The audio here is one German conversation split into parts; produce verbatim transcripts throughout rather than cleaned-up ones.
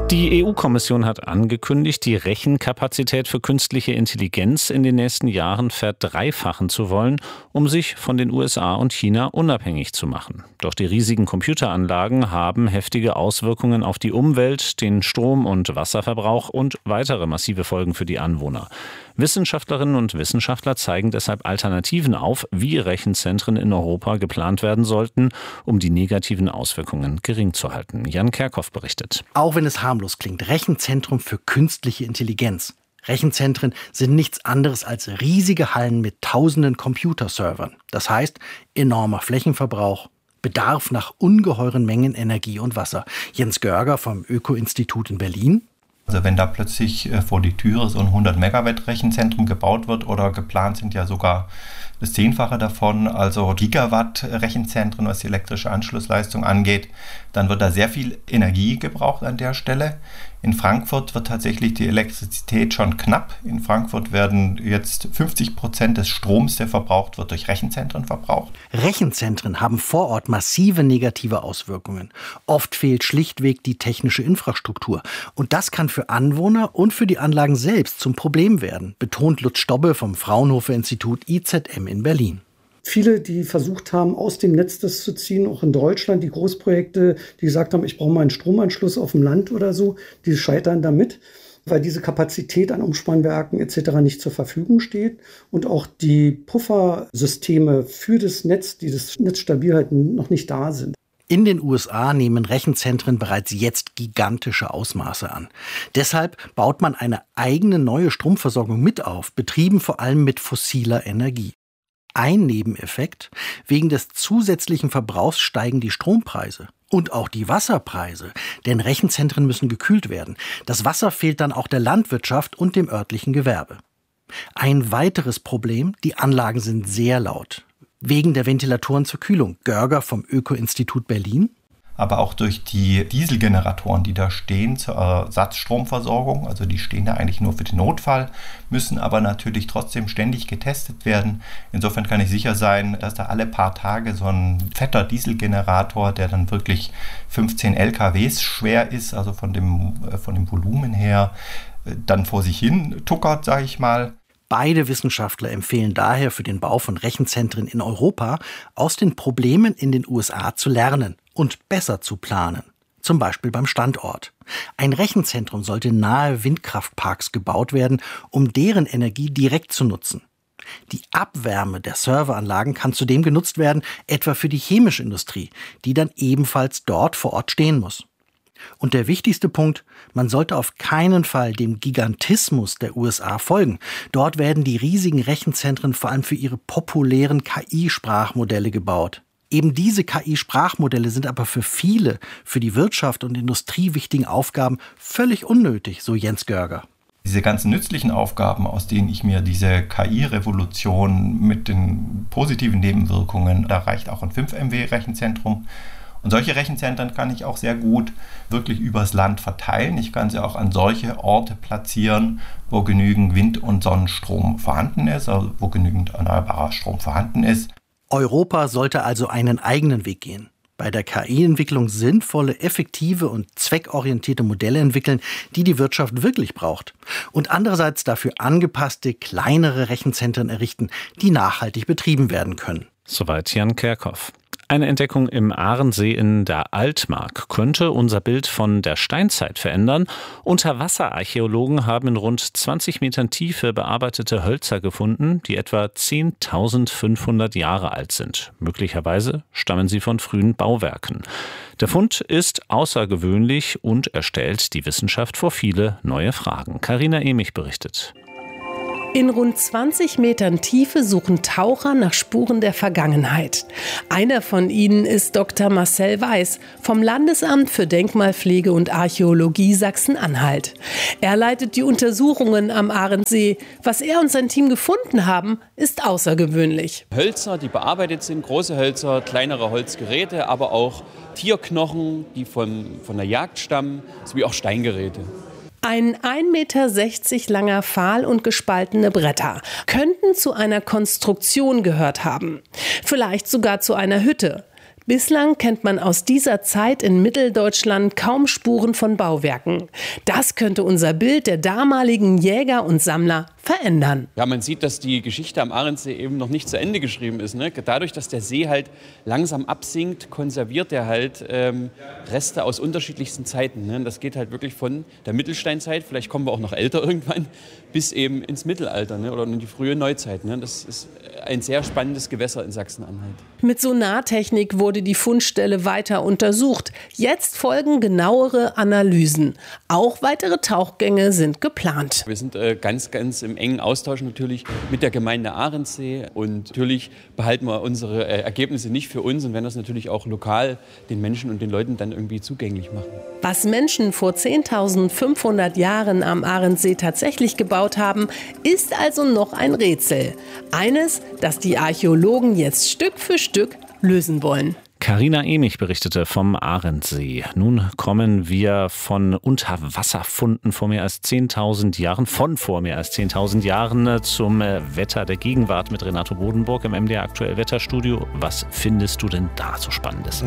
Die E U-Kommission hat angekündigt, die Rechenkapazität für künstliche Intelligenz in den nächsten Jahren verdreifachen zu wollen, um sich von den U S A und China unabhängig zu machen. Doch die riesigen Computeranlagen haben heftige Auswirkungen auf die Umwelt, den Strom- und Wasserverbrauch und weitere massive Folgen für die Anwohner. Wissenschaftlerinnen und Wissenschaftler zeigen deshalb Alternativen auf, wie Rechenzentren in Europa geplant werden sollten, um die negativen Auswirkungen gering zu halten. Jan Kerkhoff berichtet. Auch wenn es harmlos klingt, Rechenzentrum für künstliche Intelligenz. Rechenzentren sind nichts anderes als riesige Hallen mit tausenden Computerservern. Das heißt, enormer Flächenverbrauch, Bedarf nach ungeheuren Mengen Energie und Wasser. Jens Görger vom Öko-Institut in Berlin. Also wenn da plötzlich vor die Türe so ein hundert Megawatt Rechenzentrum gebaut wird oder geplant sind ja sogar das Zehnfache davon, also Gigawatt Rechenzentren, was die elektrische Anschlussleistung angeht, dann wird da sehr viel Energie gebraucht an der Stelle. In Frankfurt wird tatsächlich die Elektrizität schon knapp. In Frankfurt werden jetzt fünfzig Prozent des Stroms, der verbraucht wird, durch Rechenzentren verbraucht. Rechenzentren haben vor Ort massive negative Auswirkungen. Oft fehlt schlichtweg die technische Infrastruktur. Und das kann für Anwohner und für die Anlagen selbst zum Problem werden, betont Lutz Stobbe vom Fraunhofer Institut I Z M in Berlin. Viele, die versucht haben, aus dem Netz das zu ziehen, auch in Deutschland, die Großprojekte, die gesagt haben, ich brauche mal einen Stromanschluss auf dem Land oder so, die scheitern damit, weil diese Kapazität an Umspannwerken et cetera nicht zur Verfügung steht und auch die Puffersysteme für das Netz, die das Netz stabil halten, noch nicht da sind. In den U S A nehmen Rechenzentren bereits jetzt gigantische Ausmaße an. Deshalb baut man eine eigene neue Stromversorgung mit auf, betrieben vor allem mit fossiler Energie. Ein Nebeneffekt: Wegen des zusätzlichen Verbrauchs steigen die Strompreise und auch die Wasserpreise, denn Rechenzentren müssen gekühlt werden. Das Wasser fehlt dann auch der Landwirtschaft und dem örtlichen Gewerbe. Ein weiteres Problem: Die Anlagen sind sehr laut. Wegen der Ventilatoren zur Kühlung. Görger vom Öko-Institut Berlin. Aber auch durch die Dieselgeneratoren, die da stehen zur Ersatzstromversorgung, also die stehen da eigentlich nur für den Notfall, müssen aber natürlich trotzdem ständig getestet werden. Insofern kann ich sicher sein, dass da alle paar Tage so ein fetter Dieselgenerator, der dann wirklich fünfzehn L K Ws schwer ist, also von dem, von dem Volumen her, dann vor sich hin tuckert, sage ich mal. Beide Wissenschaftler empfehlen daher für den Bau von Rechenzentren in Europa, aus den Problemen in den U S A zu lernen und besser zu planen. Zum Beispiel beim Standort. Ein Rechenzentrum sollte nahe Windkraftparks gebaut werden, um deren Energie direkt zu nutzen. Die Abwärme der Serveranlagen kann zudem genutzt werden, etwa für die chemische Industrie, die dann ebenfalls dort vor Ort stehen muss. Und der wichtigste Punkt: Man sollte auf keinen Fall dem Gigantismus der U S A folgen. Dort werden die riesigen Rechenzentren vor allem für ihre populären K I-Sprachmodelle gebaut. Eben diese K I-Sprachmodelle sind aber für viele, für die Wirtschaft und Industrie wichtigen Aufgaben völlig unnötig, so Jens Görger. Diese ganzen nützlichen Aufgaben, aus denen ich mir diese K I-Revolution mit den positiven Nebenwirkungen, da reicht auch ein fünf Megawatt Rechenzentrum. Und solche Rechenzentren kann ich auch sehr gut wirklich übers Land verteilen. Ich kann sie auch an solche Orte platzieren, wo genügend Wind- und Sonnenstrom vorhanden ist, also wo genügend erneuerbarer Strom vorhanden ist. Europa sollte also einen eigenen Weg gehen. Bei der K I-Entwicklung sinnvolle, effektive und zweckorientierte Modelle entwickeln, die die Wirtschaft wirklich braucht. Und andererseits dafür angepasste, kleinere Rechenzentren errichten, die nachhaltig betrieben werden können. Soweit Jan Kerkhoff. Eine Entdeckung im Ahrensee in der Altmark könnte unser Bild von der Steinzeit verändern. Unterwasserarchäologen haben in rund zwanzig Metern Tiefe bearbeitete Hölzer gefunden, die etwa zehntausendfünfhundert Jahre alt sind. Möglicherweise stammen sie von frühen Bauwerken. Der Fund ist außergewöhnlich und er stellt die Wissenschaft vor viele neue Fragen. Carina Emich berichtet. In rund zwanzig Metern Tiefe suchen Taucher nach Spuren der Vergangenheit. Einer von ihnen ist Doktor Marcel Weiß vom Landesamt für Denkmalpflege und Archäologie Sachsen-Anhalt. Er leitet die Untersuchungen am Ahrensee. Was er und sein Team gefunden haben, ist außergewöhnlich. Hölzer, die bearbeitet sind, große Hölzer, kleinere Holzgeräte, aber auch Tierknochen, die von, von der Jagd stammen, sowie auch Steingeräte. Ein ein Meter sechzig langer Pfahl und gespaltene Bretter könnten zu einer Konstruktion gehört haben. Vielleicht sogar zu einer Hütte. Bislang kennt man aus dieser Zeit in Mitteldeutschland kaum Spuren von Bauwerken. Das könnte unser Bild der damaligen Jäger und Sammler verändern. Ja, man sieht, dass die Geschichte am Arendsee eben noch nicht zu Ende geschrieben ist. Ne? Dadurch, dass der See halt langsam absinkt, konserviert er halt ähm, Reste aus unterschiedlichsten Zeiten. Ne? Das geht halt wirklich von der Mittelsteinzeit, vielleicht kommen wir auch noch älter irgendwann, bis eben ins Mittelalter, ne? Oder in die frühe Neuzeit. Ne? Das ist ein sehr spannendes Gewässer in Sachsen-Anhalt. Mit Sonartechnik wurde die Fundstelle weiter untersucht. Jetzt folgen genauere Analysen. Auch weitere Tauchgänge sind geplant. Wir sind äh, ganz, ganz im engen Austausch natürlich mit der Gemeinde Arendsee. Und natürlich behalten wir unsere äh, Ergebnisse nicht für uns und werden das natürlich auch lokal den Menschen und den Leuten dann irgendwie zugänglich machen. Was Menschen vor zehntausendfünfhundert Jahren am Arendsee tatsächlich gebaut haben, ist also noch ein Rätsel. Eines, das die Archäologen jetzt Stück für Stück lösen wollen. Carina Emich berichtete vom Arendsee. Nun kommen wir von Unterwasserfunden vor mehr als zehntausend Jahren, von vor mehr als zehntausend Jahren zum Wetter der Gegenwart mit Renato Bodenburg im M D R Aktuell Wetterstudio. Was findest du denn da so Spannendes?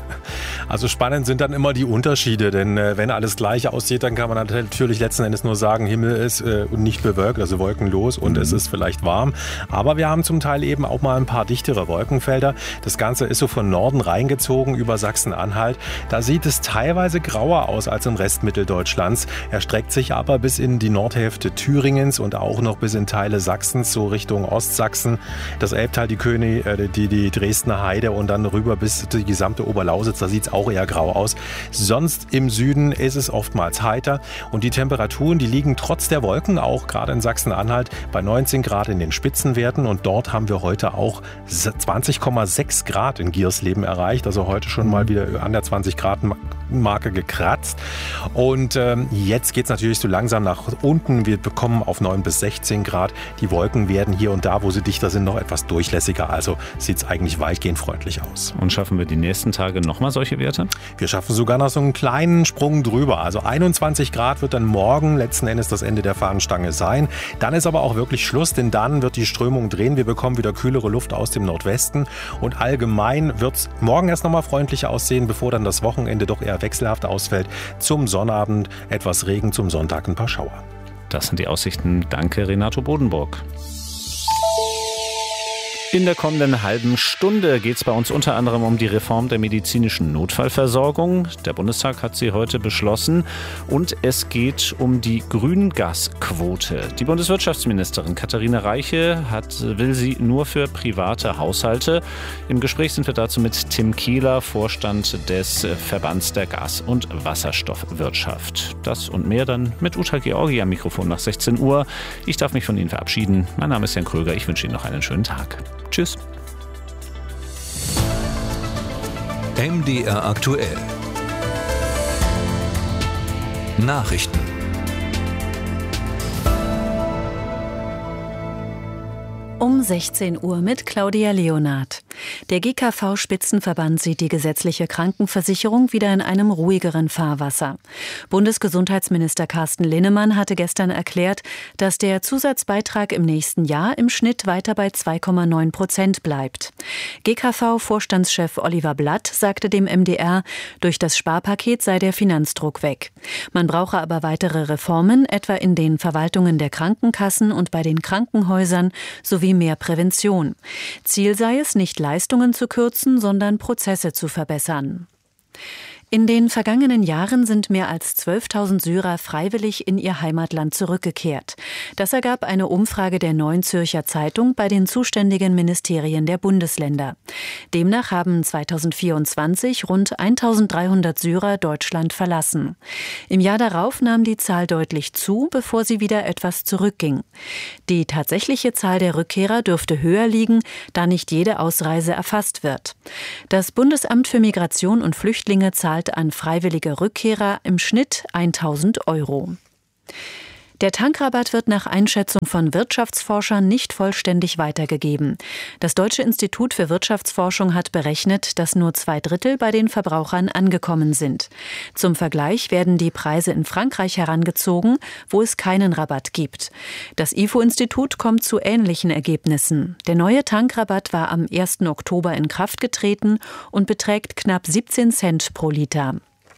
Also spannend sind dann immer die Unterschiede, denn äh, wenn alles gleich aussieht, dann kann man natürlich letzten Endes nur sagen, Himmel ist äh, nicht bewölkt, also wolkenlos und mhm. es ist vielleicht warm. Aber wir haben zum Teil eben auch mal ein paar dichtere Wolkenfelder. Das Ganze ist so von Norden reingezogen über Sachsen-Anhalt. Da sieht es teilweise grauer aus als im Rest Mitteldeutschlands. Er streckt sich aber bis in die Nordhälfte Thüringens und auch noch bis in Teile Sachsens, so Richtung Ostsachsen. Das Elbtal, die König, äh, die, die Dresdner Heide und dann rüber bis die gesamte Oberlausitz. Da sieht es auch eher grau aus. Sonst im Süden ist es oftmals heiter und die Temperaturen, die liegen trotz der Wolken auch gerade in Sachsen-Anhalt bei neunzehn Grad in den Spitzenwerten und dort haben wir heute auch zwanzig Komma sechs Grad in Giersleben erreicht, also heute schon mal wieder an der zwanzig Grad Marke gekratzt und ähm, jetzt geht es natürlich so langsam nach unten. Wir bekommen auf neun bis sechzehn Grad. Die Wolken werden hier und da, wo sie dichter sind, noch etwas durchlässiger, also sieht es eigentlich weitgehend freundlich aus. Und schaffen wir die nächsten Tage nochmal solche Werte? Wir schaffen sogar noch so einen kleinen Sprung drüber. Also einundzwanzig Grad wird dann morgen letzten Endes das Ende der Fahnenstange sein. Dann ist aber auch wirklich Schluss, denn dann wird die Strömung drehen. Wir bekommen wieder kühlere Luft aus dem Nordwesten und allgemein wird es morgen erst nochmal freundlicher aussehen, bevor dann das Wochenende doch eher wechselhaft ausfällt. Zum Sonnabend etwas Regen, zum Sonntag ein paar Schauer. Das sind die Aussichten. Danke, Renato Bodenburg. In der kommenden halben Stunde geht es bei uns unter anderem um die Reform der medizinischen Notfallversorgung. Der Bundestag hat sie heute beschlossen. Und es geht um die Grüngasquote. Die Bundeswirtschaftsministerin Katharina Reiche hat, will sie nur für private Haushalte. Im Gespräch sind wir dazu mit Tim Kehler, Vorstand des Verbands der Gas- und Wasserstoffwirtschaft. Das und mehr dann mit Uta Georgi am Mikrofon nach sechzehn Uhr. Ich darf mich von Ihnen verabschieden. Mein Name ist Jan Kröger. Ich wünsche Ihnen noch einen schönen Tag. Tschüss. M D R aktuell. Nachrichten. Um sechzehn Uhr mit Claudia Leonard. Der G K V-Spitzenverband sieht die gesetzliche Krankenversicherung wieder in einem ruhigeren Fahrwasser. Bundesgesundheitsminister Carsten Linnemann hatte gestern erklärt, dass der Zusatzbeitrag im nächsten Jahr im Schnitt weiter bei zwei Komma neun Prozent bleibt. G K V-Vorstandschef Oliver Blatt sagte dem M D R, durch das Sparpaket sei der Finanzdruck weg. Man brauche aber weitere Reformen, etwa in den Verwaltungen der Krankenkassen und bei den Krankenhäusern sowie mehr Prävention. Ziel sei es, nicht Leistungen zu kürzen, sondern Prozesse zu verbessern. In den vergangenen Jahren sind mehr als zwölftausend Syrer freiwillig in ihr Heimatland zurückgekehrt. Das ergab eine Umfrage der Neuen Zürcher Zeitung bei den zuständigen Ministerien der Bundesländer. Demnach haben zweitausendvierundzwanzig rund eintausenddreihundert Syrer Deutschland verlassen. Im Jahr darauf nahm die Zahl deutlich zu, bevor sie wieder etwas zurückging. Die tatsächliche Zahl der Rückkehrer dürfte höher liegen, da nicht jede Ausreise erfasst wird. Das Bundesamt für Migration und Flüchtlinge zahlt an freiwillige Rückkehrer im Schnitt tausend Euro. Der Tankrabatt wird nach Einschätzung von Wirtschaftsforschern nicht vollständig weitergegeben. Das Deutsche Institut für Wirtschaftsforschung hat berechnet, dass nur zwei Drittel bei den Verbrauchern angekommen sind. Zum Vergleich werden die Preise in Frankreich herangezogen, wo es keinen Rabatt gibt. Das I F O-Institut kommt zu ähnlichen Ergebnissen. Der neue Tankrabatt war am ersten Oktober in Kraft getreten und beträgt knapp siebzehn Cent pro Liter.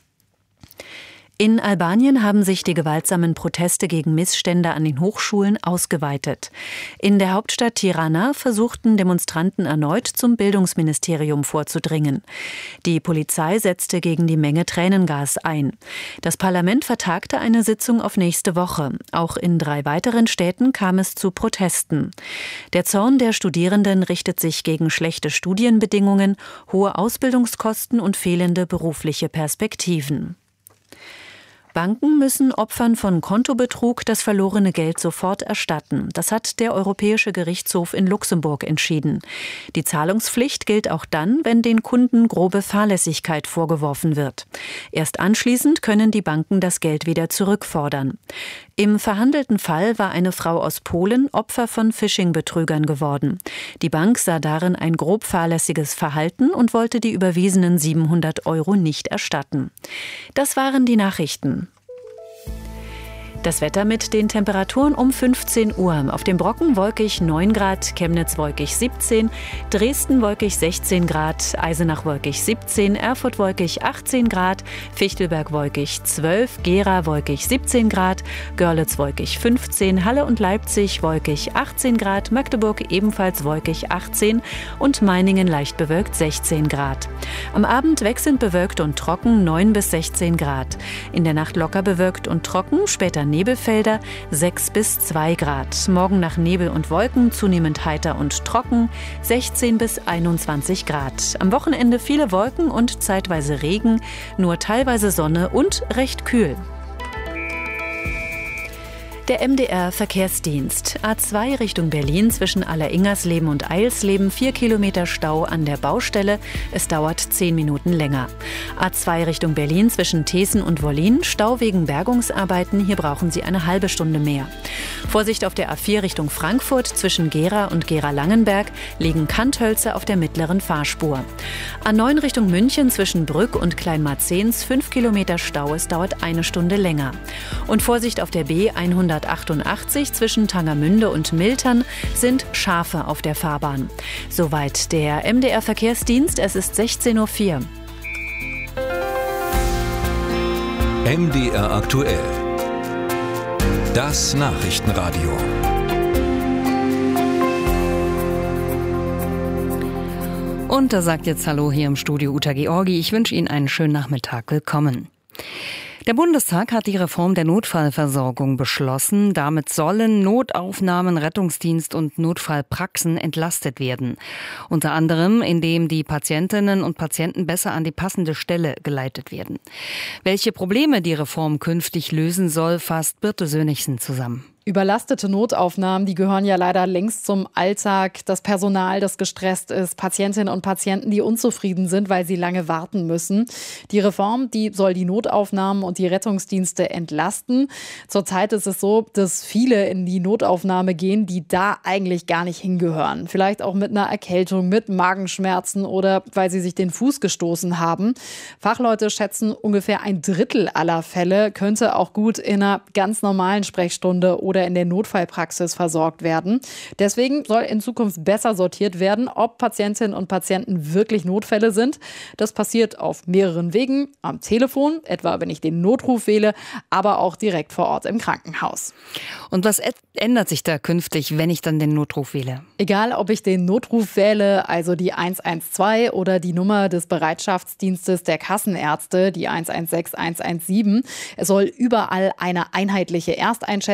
In Albanien haben sich die gewaltsamen Proteste gegen Missstände an den Hochschulen ausgeweitet. In der Hauptstadt Tirana versuchten Demonstranten erneut zum Bildungsministerium vorzudringen. Die Polizei setzte gegen die Menge Tränengas ein. Das Parlament vertagte eine Sitzung auf nächste Woche. Auch in drei weiteren Städten kam es zu Protesten. Der Zorn der Studierenden richtet sich gegen schlechte Studienbedingungen, hohe Ausbildungskosten und fehlende berufliche Perspektiven. Banken müssen Opfern von Kontobetrug das verlorene Geld sofort erstatten. Das hat der Europäische Gerichtshof in Luxemburg entschieden. Die Zahlungspflicht gilt auch dann, wenn den Kunden grobe Fahrlässigkeit vorgeworfen wird. Erst anschließend können die Banken das Geld wieder zurückfordern. Im verhandelten Fall war eine Frau aus Polen Opfer von Phishing-Betrügern geworden. Die Bank sah darin ein grob fahrlässiges Verhalten und wollte die überwiesenen siebenhundert Euro nicht erstatten. Das waren die Nachrichten. Das Wetter mit den Temperaturen um fünfzehn Uhr. Auf dem Brocken wolkig neun Grad, Chemnitz wolkig siebzehn, Dresden wolkig sechzehn Grad, Eisenach wolkig siebzehn, Erfurt wolkig achtzehn Grad, Fichtelberg wolkig zwölf, Gera wolkig siebzehn Grad, Görlitz wolkig fünfzehn, Halle und Leipzig wolkig achtzehn Grad, Magdeburg ebenfalls wolkig achtzehn und Meiningen leicht bewölkt sechzehn Grad. Am Abend wechselnd bewölkt und trocken neun bis sechzehn Grad. In der Nacht locker bewölkt und trocken, später Nebelfelder sechs bis zwei Grad. Morgen nach Nebel und Wolken zunehmend heiter und trocken sechzehn bis einundzwanzig Grad. Am Wochenende viele Wolken und zeitweise Regen, nur teilweise Sonne und recht kühl. Der M D R-Verkehrsdienst. A zwei Richtung Berlin zwischen Alleringersleben und Eilsleben. Vier Kilometer Stau an der Baustelle. Es dauert zehn Minuten länger. A zwei Richtung Berlin zwischen Thesen und Wollin. Stau wegen Bergungsarbeiten. Hier brauchen Sie eine halbe Stunde mehr. Vorsicht auf der A vier Richtung Frankfurt. Zwischen Gera und Gera-Langenberg liegen Kanthölzer auf der mittleren Fahrspur. A neun Richtung München zwischen Brück und Kleinmarzens. Fünf Kilometer Stau. Es dauert eine Stunde länger. Und Vorsicht auf der B hundertachtundachtzig zwischen Tangermünde und Miltern sind Schafe auf der Fahrbahn. Soweit der M D R-Verkehrsdienst. Es ist sechzehn Uhr vier. M D R aktuell. Das Nachrichtenradio. Und da sagt jetzt Hallo hier im Studio Uta Georgi. Ich wünsche Ihnen einen schönen Nachmittag. Willkommen. Der Bundestag hat die Reform der Notfallversorgung beschlossen. Damit sollen Notaufnahmen, Rettungsdienst und Notfallpraxen entlastet werden. Unter anderem, indem die Patientinnen und Patienten besser an die passende Stelle geleitet werden. Welche Probleme die Reform künftig lösen soll, fasst Birte Sönnigsen zusammen. Überlastete Notaufnahmen, die gehören ja leider längst zum Alltag. Das Personal, das gestresst ist, Patientinnen und Patienten, die unzufrieden sind, weil sie lange warten müssen. Die Reform, die soll die Notaufnahmen und die Rettungsdienste entlasten. Zurzeit ist es so, dass viele in die Notaufnahme gehen, die da eigentlich gar nicht hingehören. Vielleicht auch mit einer Erkältung, mit Magenschmerzen oder weil sie sich den Fuß gestoßen haben. Fachleute schätzen, ungefähr ein Drittel aller Fälle könnte auch gut in einer ganz normalen Sprechstunde oder oder in der Notfallpraxis versorgt werden. Deswegen soll in Zukunft besser sortiert werden, ob Patientinnen und Patienten wirklich Notfälle sind. Das passiert auf mehreren Wegen, am Telefon, etwa wenn ich den Notruf wähle, aber auch direkt vor Ort im Krankenhaus. Und was ändert sich da künftig, wenn ich dann den Notruf wähle? Egal, ob ich den Notruf wähle, also die eins eins zwei oder die Nummer des Bereitschaftsdienstes der Kassenärzte, die eins eins sechs eins eins sieben. Es soll überall eine einheitliche Ersteinschätzung geben,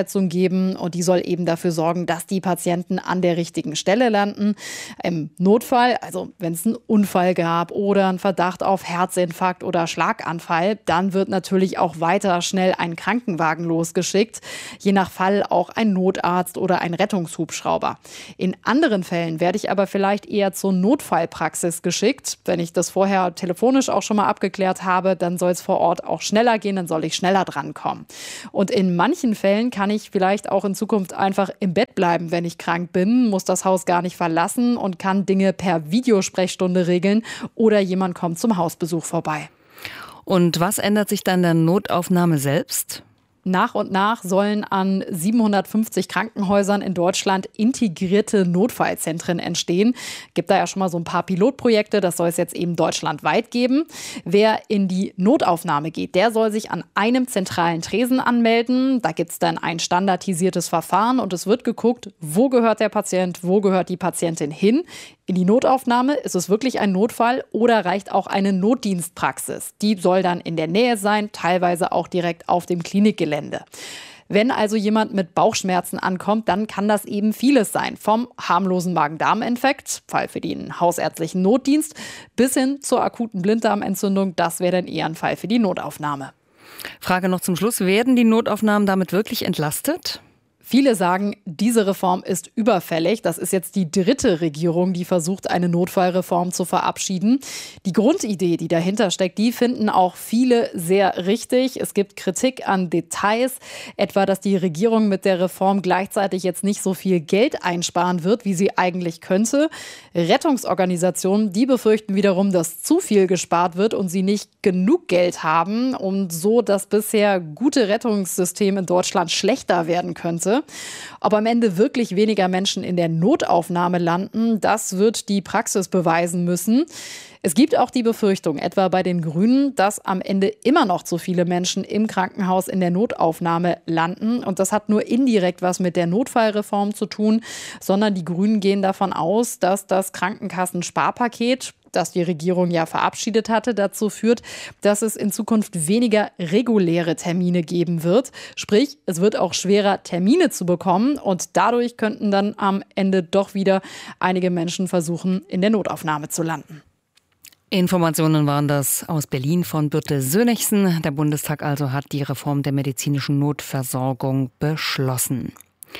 geben und die soll eben dafür sorgen, dass die Patienten an der richtigen Stelle landen. Im Notfall, also wenn es einen Unfall gab oder einen Verdacht auf Herzinfarkt oder Schlaganfall, dann wird natürlich auch weiter schnell ein Krankenwagen losgeschickt. Je nach Fall auch ein Notarzt oder ein Rettungshubschrauber. In anderen Fällen werde ich aber vielleicht eher zur Notfallpraxis geschickt. Wenn ich das vorher telefonisch auch schon mal abgeklärt habe, dann soll es vor Ort auch schneller gehen, dann soll ich schneller drankommen. Und in manchen Fällen kann ich vielleicht auch in Zukunft einfach im Bett bleiben, wenn ich krank bin, muss das Haus gar nicht verlassen und kann Dinge per Videosprechstunde regeln oder jemand kommt zum Hausbesuch vorbei. Und was ändert sich dann in der Notaufnahme selbst? Nach und nach sollen an siebenhundertfünfzig Krankenhäusern in Deutschland integrierte Notfallzentren entstehen. Gibt da ja schon mal so ein paar Pilotprojekte, das soll es jetzt eben deutschlandweit geben. Wer in die Notaufnahme geht, der soll sich an einem zentralen Tresen anmelden. Da gibt es dann ein standardisiertes Verfahren und es wird geguckt, wo gehört der Patient, wo gehört die Patientin hin. In die Notaufnahme, ist es wirklich ein Notfall oder reicht auch eine Notdienstpraxis? Die soll dann in der Nähe sein, teilweise auch direkt auf dem Klinikgelände. Wenn also jemand mit Bauchschmerzen ankommt, dann kann das eben vieles sein. Vom harmlosen Magen-Darm-Infekt, Fall für den hausärztlichen Notdienst, bis hin zur akuten Blinddarmentzündung. Das wäre dann eher ein Fall für die Notaufnahme. Frage noch zum Schluss. Werden die Notaufnahmen damit wirklich entlastet? Viele sagen, diese Reform ist überfällig. Das ist jetzt die dritte Regierung, die versucht, eine Notfallreform zu verabschieden. Die Grundidee, die dahinter steckt, die finden auch viele sehr richtig. Es gibt Kritik an Details, etwa, dass die Regierung mit der Reform gleichzeitig jetzt nicht so viel Geld einsparen wird, wie sie eigentlich könnte. Rettungsorganisationen, die befürchten wiederum, dass zu viel gespart wird und sie nicht genug Geld haben und so das bisher gute Rettungssystem in Deutschland schlechter werden könnte. Ob am Ende wirklich weniger Menschen in der Notaufnahme landen, das wird die Praxis beweisen müssen. Es gibt auch die Befürchtung, etwa bei den Grünen, dass am Ende immer noch zu viele Menschen im Krankenhaus in der Notaufnahme landen. Und das hat nur indirekt was mit der Notfallreform zu tun, sondern die Grünen gehen davon aus, dass das Krankenkassensparpaket, das die Regierung ja verabschiedet hatte, dazu führt, dass es in Zukunft weniger reguläre Termine geben wird. Sprich, es wird auch schwerer, Termine zu bekommen und dadurch könnten dann am Ende doch wieder einige Menschen versuchen, in der Notaufnahme zu landen. Informationen waren das aus Berlin von Birte Sönnigsen. Der Bundestag also hat die Reform der medizinischen Notversorgung beschlossen.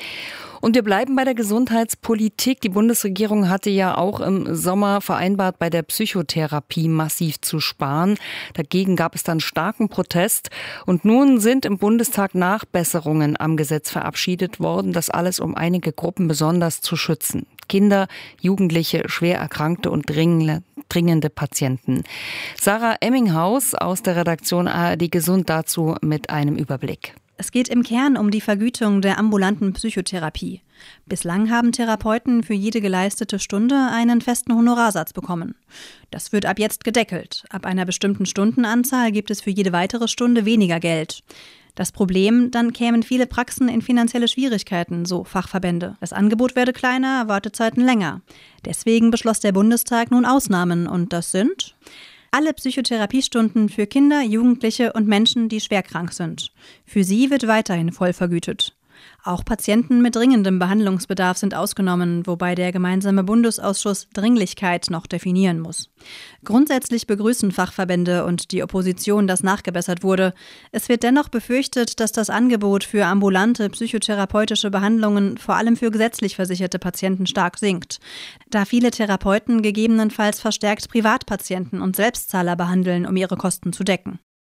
Und wir bleiben bei der Gesundheitspolitik. Die Bundesregierung hatte ja auch im Sommer vereinbart, bei der Psychotherapie massiv zu sparen. Dagegen gab es dann starken Protest. Und nun sind im Bundestag Nachbesserungen am Gesetz verabschiedet worden. Das alles, um einige Gruppen besonders zu schützen. Kinder, Jugendliche, schwer erkrankte und dringende, dringende Patienten. Sarah Emminghaus aus der Redaktion A R D Gesund dazu mit einem Überblick. Es geht im Kern um die Vergütung der ambulanten Psychotherapie. Bislang haben Therapeuten für jede geleistete Stunde einen festen Honorarsatz bekommen. Das wird ab jetzt gedeckelt. Ab einer bestimmten Stundenanzahl gibt es für jede weitere Stunde weniger Geld. Das Problem, dann kämen viele Praxen in finanzielle Schwierigkeiten, so Fachverbände. Das Angebot werde kleiner, Wartezeiten länger. Deswegen beschloss der Bundestag nun Ausnahmen und das sind alle Psychotherapiestunden für Kinder, Jugendliche und Menschen, die schwerkrank sind. Für sie wird weiterhin voll vergütet. Auch Patienten mit dringendem Behandlungsbedarf sind ausgenommen, wobei der gemeinsame Bundesausschuss Dringlichkeit noch definieren muss. Grundsätzlich begrüßen Fachverbände und die Opposition, dass nachgebessert wurde. Es wird dennoch befürchtet, dass das Angebot für ambulante psychotherapeutische Behandlungen vor allem für gesetzlich versicherte Patienten stark sinkt, da viele Therapeuten gegebenenfalls verstärkt Privatpatienten und Selbstzahler behandeln, um ihre Kosten zu decken.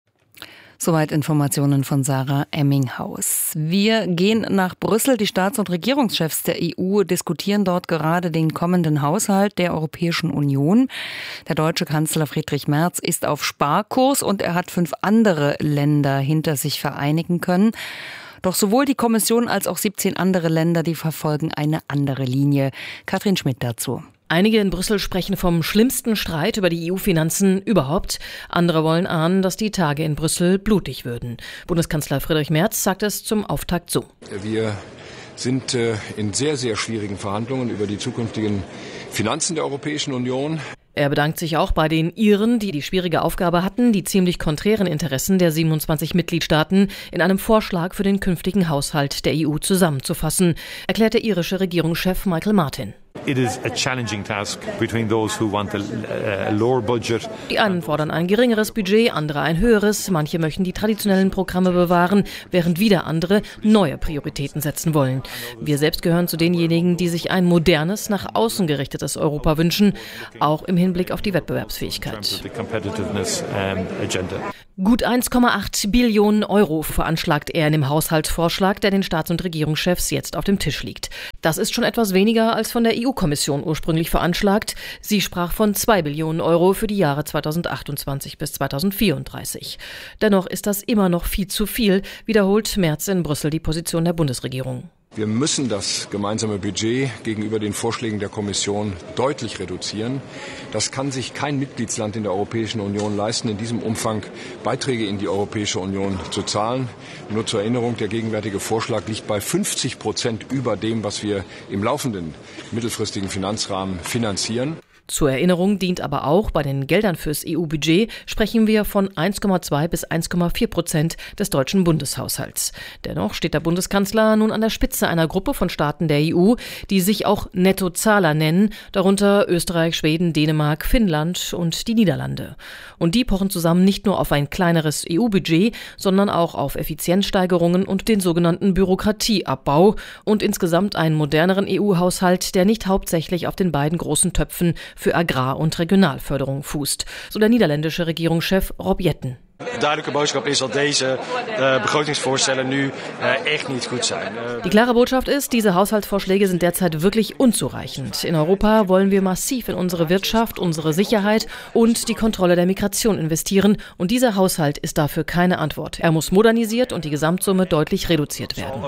Soweit Informationen von Sarah Emminghaus. Wir gehen nach Brüssel. Die Staats- und Regierungschefs der E U diskutieren dort gerade den kommenden Haushalt der Europäischen Union. Der deutsche Kanzler Friedrich Merz ist auf Sparkurs und er hat fünf andere Länder hinter sich vereinigen können. Doch sowohl die Kommission als auch siebzehn andere Länder, die verfolgen eine andere Linie. Katrin Schmidt dazu. Einige in Brüssel sprechen vom schlimmsten Streit über die E U-Finanzen überhaupt. Andere wollen ahnen, dass die Tage in Brüssel blutig würden. Bundeskanzler Friedrich Merz sagt es zum Auftakt so. Wir sind äh, in sehr, sehr schwierigen Verhandlungen über die zukünftigen Finanzen der Europäischen Union. Er bedankt sich auch bei den Iren, die die schwierige Aufgabe hatten, die ziemlich konträren Interessen der siebenundzwanzig Mitgliedstaaten in einem Vorschlag für den künftigen Haushalt der E U zusammenzufassen, erklärt der irische Regierungschef Michael Martin. It is a challenging task between those who want a, a lower budget. Die einen fordern ein geringeres Budget, andere ein höheres. Manche möchten die traditionellen Programme bewahren, während wieder andere neue Prioritäten setzen wollen. Wir selbst gehören zu denjenigen, die sich ein modernes, nach außen gerichtetes Europa wünschen, auch im Hinblick auf die Wettbewerbsfähigkeit. Gut eins Komma acht Billionen Euro veranschlagt er in dem Haushaltsvorschlag, der den Staats- und Regierungschefs jetzt auf dem Tisch liegt. Das ist schon etwas weniger als von der E U-Kommission ursprünglich veranschlagt. Sie sprach von zwei Billionen Euro für die Jahre zweitausendzweiundzwanzig bis zweitausendvierunddreißig. Dennoch ist das immer noch viel zu viel, wiederholt Merz in Brüssel die Position der Bundesregierung. Wir müssen das gemeinsame Budget gegenüber den Vorschlägen der Kommission deutlich reduzieren. Das kann sich kein Mitgliedsland in der Europäischen Union leisten, in diesem Umfang Beiträge in die Europäische Union zu zahlen. Nur zur Erinnerung, der gegenwärtige Vorschlag liegt bei fünfzig Prozent über dem, was wir im laufenden mittelfristigen Finanzrahmen finanzieren. Zur Erinnerung dient aber auch, bei den Geldern fürs E U-Budget sprechen wir von eins Komma zwei bis eins Komma vier Prozent des deutschen Bundeshaushalts. Dennoch steht der Bundeskanzler nun an der Spitze einer Gruppe von Staaten der E U, die sich auch Nettozahler nennen, darunter Österreich, Schweden, Dänemark, Finnland und die Niederlande. Und die pochen zusammen nicht nur auf ein kleineres E U-Budget, sondern auch auf Effizienzsteigerungen und den sogenannten Bürokratieabbau und insgesamt einen moderneren E U-Haushalt, der nicht hauptsächlich auf den beiden großen Töpfen für Agrar- und Regionalförderung fußt, so der niederländische Regierungschef Rob Jetten. Duidelijke boodschap is dat deze uh, begrotingsvoorstellen nu uh, echt niet goed zijn. Uh, Die klare Botschaft ist, diese Haushaltsvorschläge sind derzeit wirklich unzureichend. In Europa wollen wir massiv in unsere Wirtschaft, unsere Sicherheit und die Kontrolle der Migration investieren. Und dieser Haushalt ist dafür keine Antwort. Er muss modernisiert und die Gesamtsumme deutlich reduziert werden.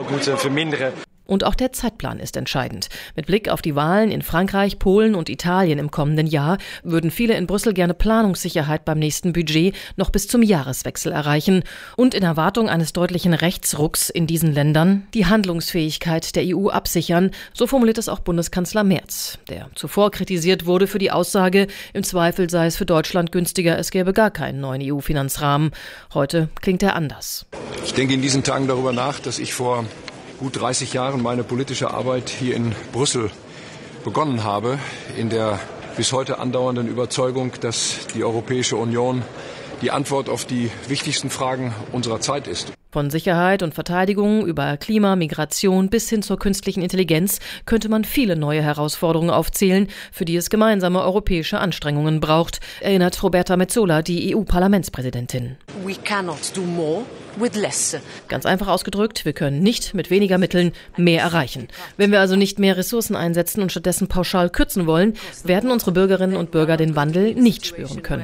Und auch der Zeitplan ist entscheidend. Mit Blick auf die Wahlen in Frankreich, Polen und Italien im kommenden Jahr würden viele in Brüssel gerne Planungssicherheit beim nächsten Budget noch bis zum Jahreswechsel erreichen und in Erwartung eines deutlichen Rechtsrucks in diesen Ländern die Handlungsfähigkeit der E U absichern, so formuliert es auch Bundeskanzler Merz, der zuvor kritisiert wurde für die Aussage, im Zweifel sei es für Deutschland günstiger, es gäbe gar keinen neuen E U-Finanzrahmen. Heute klingt er anders. Ich denke in diesen Tagen darüber nach, dass ich vor gut dreißig Jahren meine politische Arbeit hier in Brüssel begonnen habe, in der bis heute andauernden Überzeugung, dass die Europäische Union die Antwort auf die wichtigsten Fragen unserer Zeit ist. Von Sicherheit und Verteidigung über Klima, Migration bis hin zur künstlichen Intelligenz könnte man viele neue Herausforderungen aufzählen, für die es gemeinsame europäische Anstrengungen braucht, erinnert Roberta Metsola, die E U-Parlamentspräsidentin. We cannot do more with less. Ganz einfach ausgedrückt, wir können nicht mit weniger Mitteln mehr erreichen. Wenn wir also nicht mehr Ressourcen einsetzen und stattdessen pauschal kürzen wollen, werden unsere Bürgerinnen und Bürger den Wandel nicht spüren können.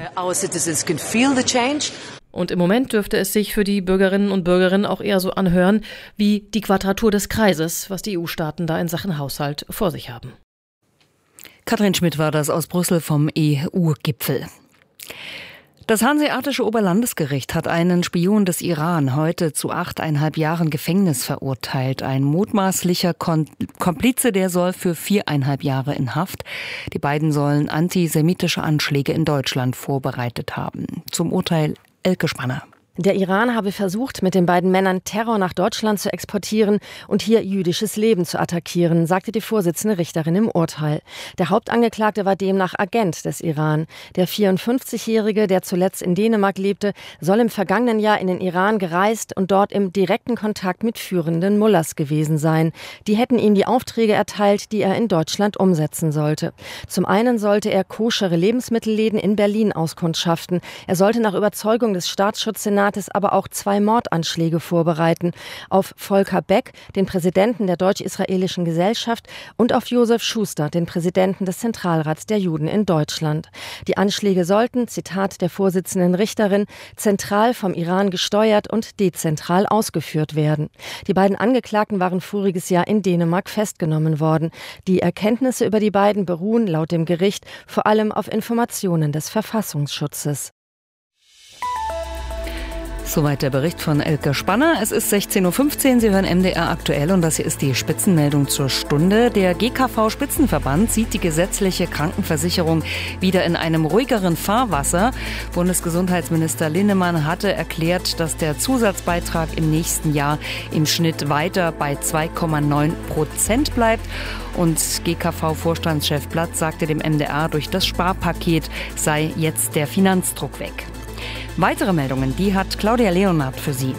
Und im Moment dürfte es sich für die Bürgerinnen und Bürger auch eher so anhören wie die Quadratur des Kreises, was die E U-Staaten da in Sachen Haushalt vor sich haben. Katrin Schmidt war das aus Brüssel vom E U-Gipfel. Das Hanseatische Oberlandesgericht hat einen Spion des Iran heute zu achteinhalb Jahren Gefängnis verurteilt. Ein mutmaßlicher Kon- Komplize, der soll für viereinhalb Jahre in Haft. Die beiden sollen antisemitische Anschläge in Deutschland vorbereitet haben. Zum Urteil Elke Spanner. Der Iran habe versucht, mit den beiden Männern Terror nach Deutschland zu exportieren und hier jüdisches Leben zu attackieren, sagte die Vorsitzende Richterin im Urteil. Der Hauptangeklagte war demnach Agent des Iran. Der vierundfünfzigjährige, der zuletzt in Dänemark lebte, soll im vergangenen Jahr in den Iran gereist und dort im direkten Kontakt mit führenden Mullahs gewesen sein. Die hätten ihm die Aufträge erteilt, die er in Deutschland umsetzen sollte. Zum einen sollte er koschere Lebensmittelläden in Berlin auskundschaften. Er sollte nach Überzeugung des Staatsschutzsenats aber auch zwei Mordanschläge vorbereiten. Auf Volker Beck, den Präsidenten der Deutsch-Israelischen Gesellschaft, und auf Josef Schuster, den Präsidenten des Zentralrats der Juden in Deutschland. Die Anschläge sollten, Zitat der Vorsitzenden Richterin, zentral vom Iran gesteuert und dezentral ausgeführt werden. Die beiden Angeklagten waren voriges Jahr in Dänemark festgenommen worden. Die Erkenntnisse über die beiden beruhen laut dem Gericht vor allem auf Informationen des Verfassungsschutzes. Soweit der Bericht von Elke Spanner. Es ist sechzehn Uhr fünfzehn, Sie hören M D R aktuell und das hier ist die Spitzenmeldung zur Stunde. Der G K V-Spitzenverband sieht die gesetzliche Krankenversicherung wieder in einem ruhigeren Fahrwasser. Bundesgesundheitsminister Linnemann hatte erklärt, dass der Zusatzbeitrag im nächsten Jahr im Schnitt weiter bei zwei Komma neun Prozent bleibt. Und G K V-Vorstandschef Platz sagte dem M D R, durch das Sparpaket sei jetzt der Finanzdruck weg. Weitere Meldungen, die hat Claudia Leonhardt für Sie.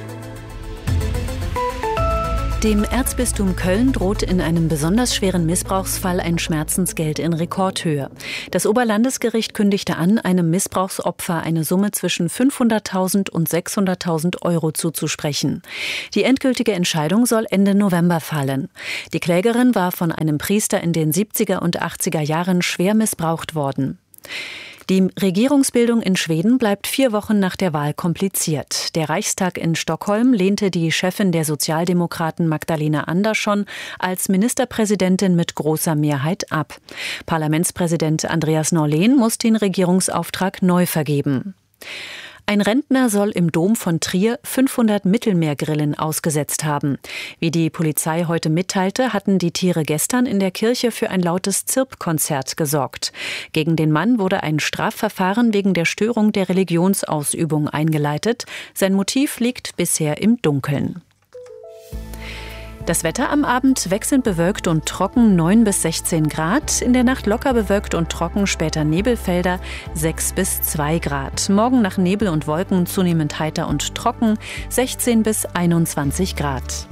Dem Erzbistum Köln droht in einem besonders schweren Missbrauchsfall ein Schmerzensgeld in Rekordhöhe. Das Oberlandesgericht kündigte an, einem Missbrauchsopfer eine Summe zwischen fünfhunderttausend und sechshunderttausend Euro zuzusprechen. Die endgültige Entscheidung soll Ende November fallen. Die Klägerin war von einem Priester in den siebziger und achtziger Jahren schwer missbraucht worden. Die Regierungsbildung in Schweden bleibt vier Wochen nach der Wahl kompliziert. Der Reichstag in Stockholm lehnte die Chefin der Sozialdemokraten Magdalena Andersson als Ministerpräsidentin mit großer Mehrheit ab. Parlamentspräsident Andreas Norlén muss den Regierungsauftrag neu vergeben. Ein Rentner soll im Dom von Trier fünfhundert Mittelmeergrillen ausgesetzt haben. Wie die Polizei heute mitteilte, hatten die Tiere gestern in der Kirche für ein lautes Zirpkonzert gesorgt. Gegen den Mann wurde ein Strafverfahren wegen der Störung der Religionsausübung eingeleitet. Sein Motiv liegt bisher im Dunkeln. Das Wetter am Abend wechselnd bewölkt und trocken, neun bis sechzehn Grad. In der Nacht locker bewölkt und trocken, später Nebelfelder, sechs bis zwei Grad. Morgen nach Nebel und Wolken zunehmend heiter und trocken, sechzehn bis einundzwanzig Grad.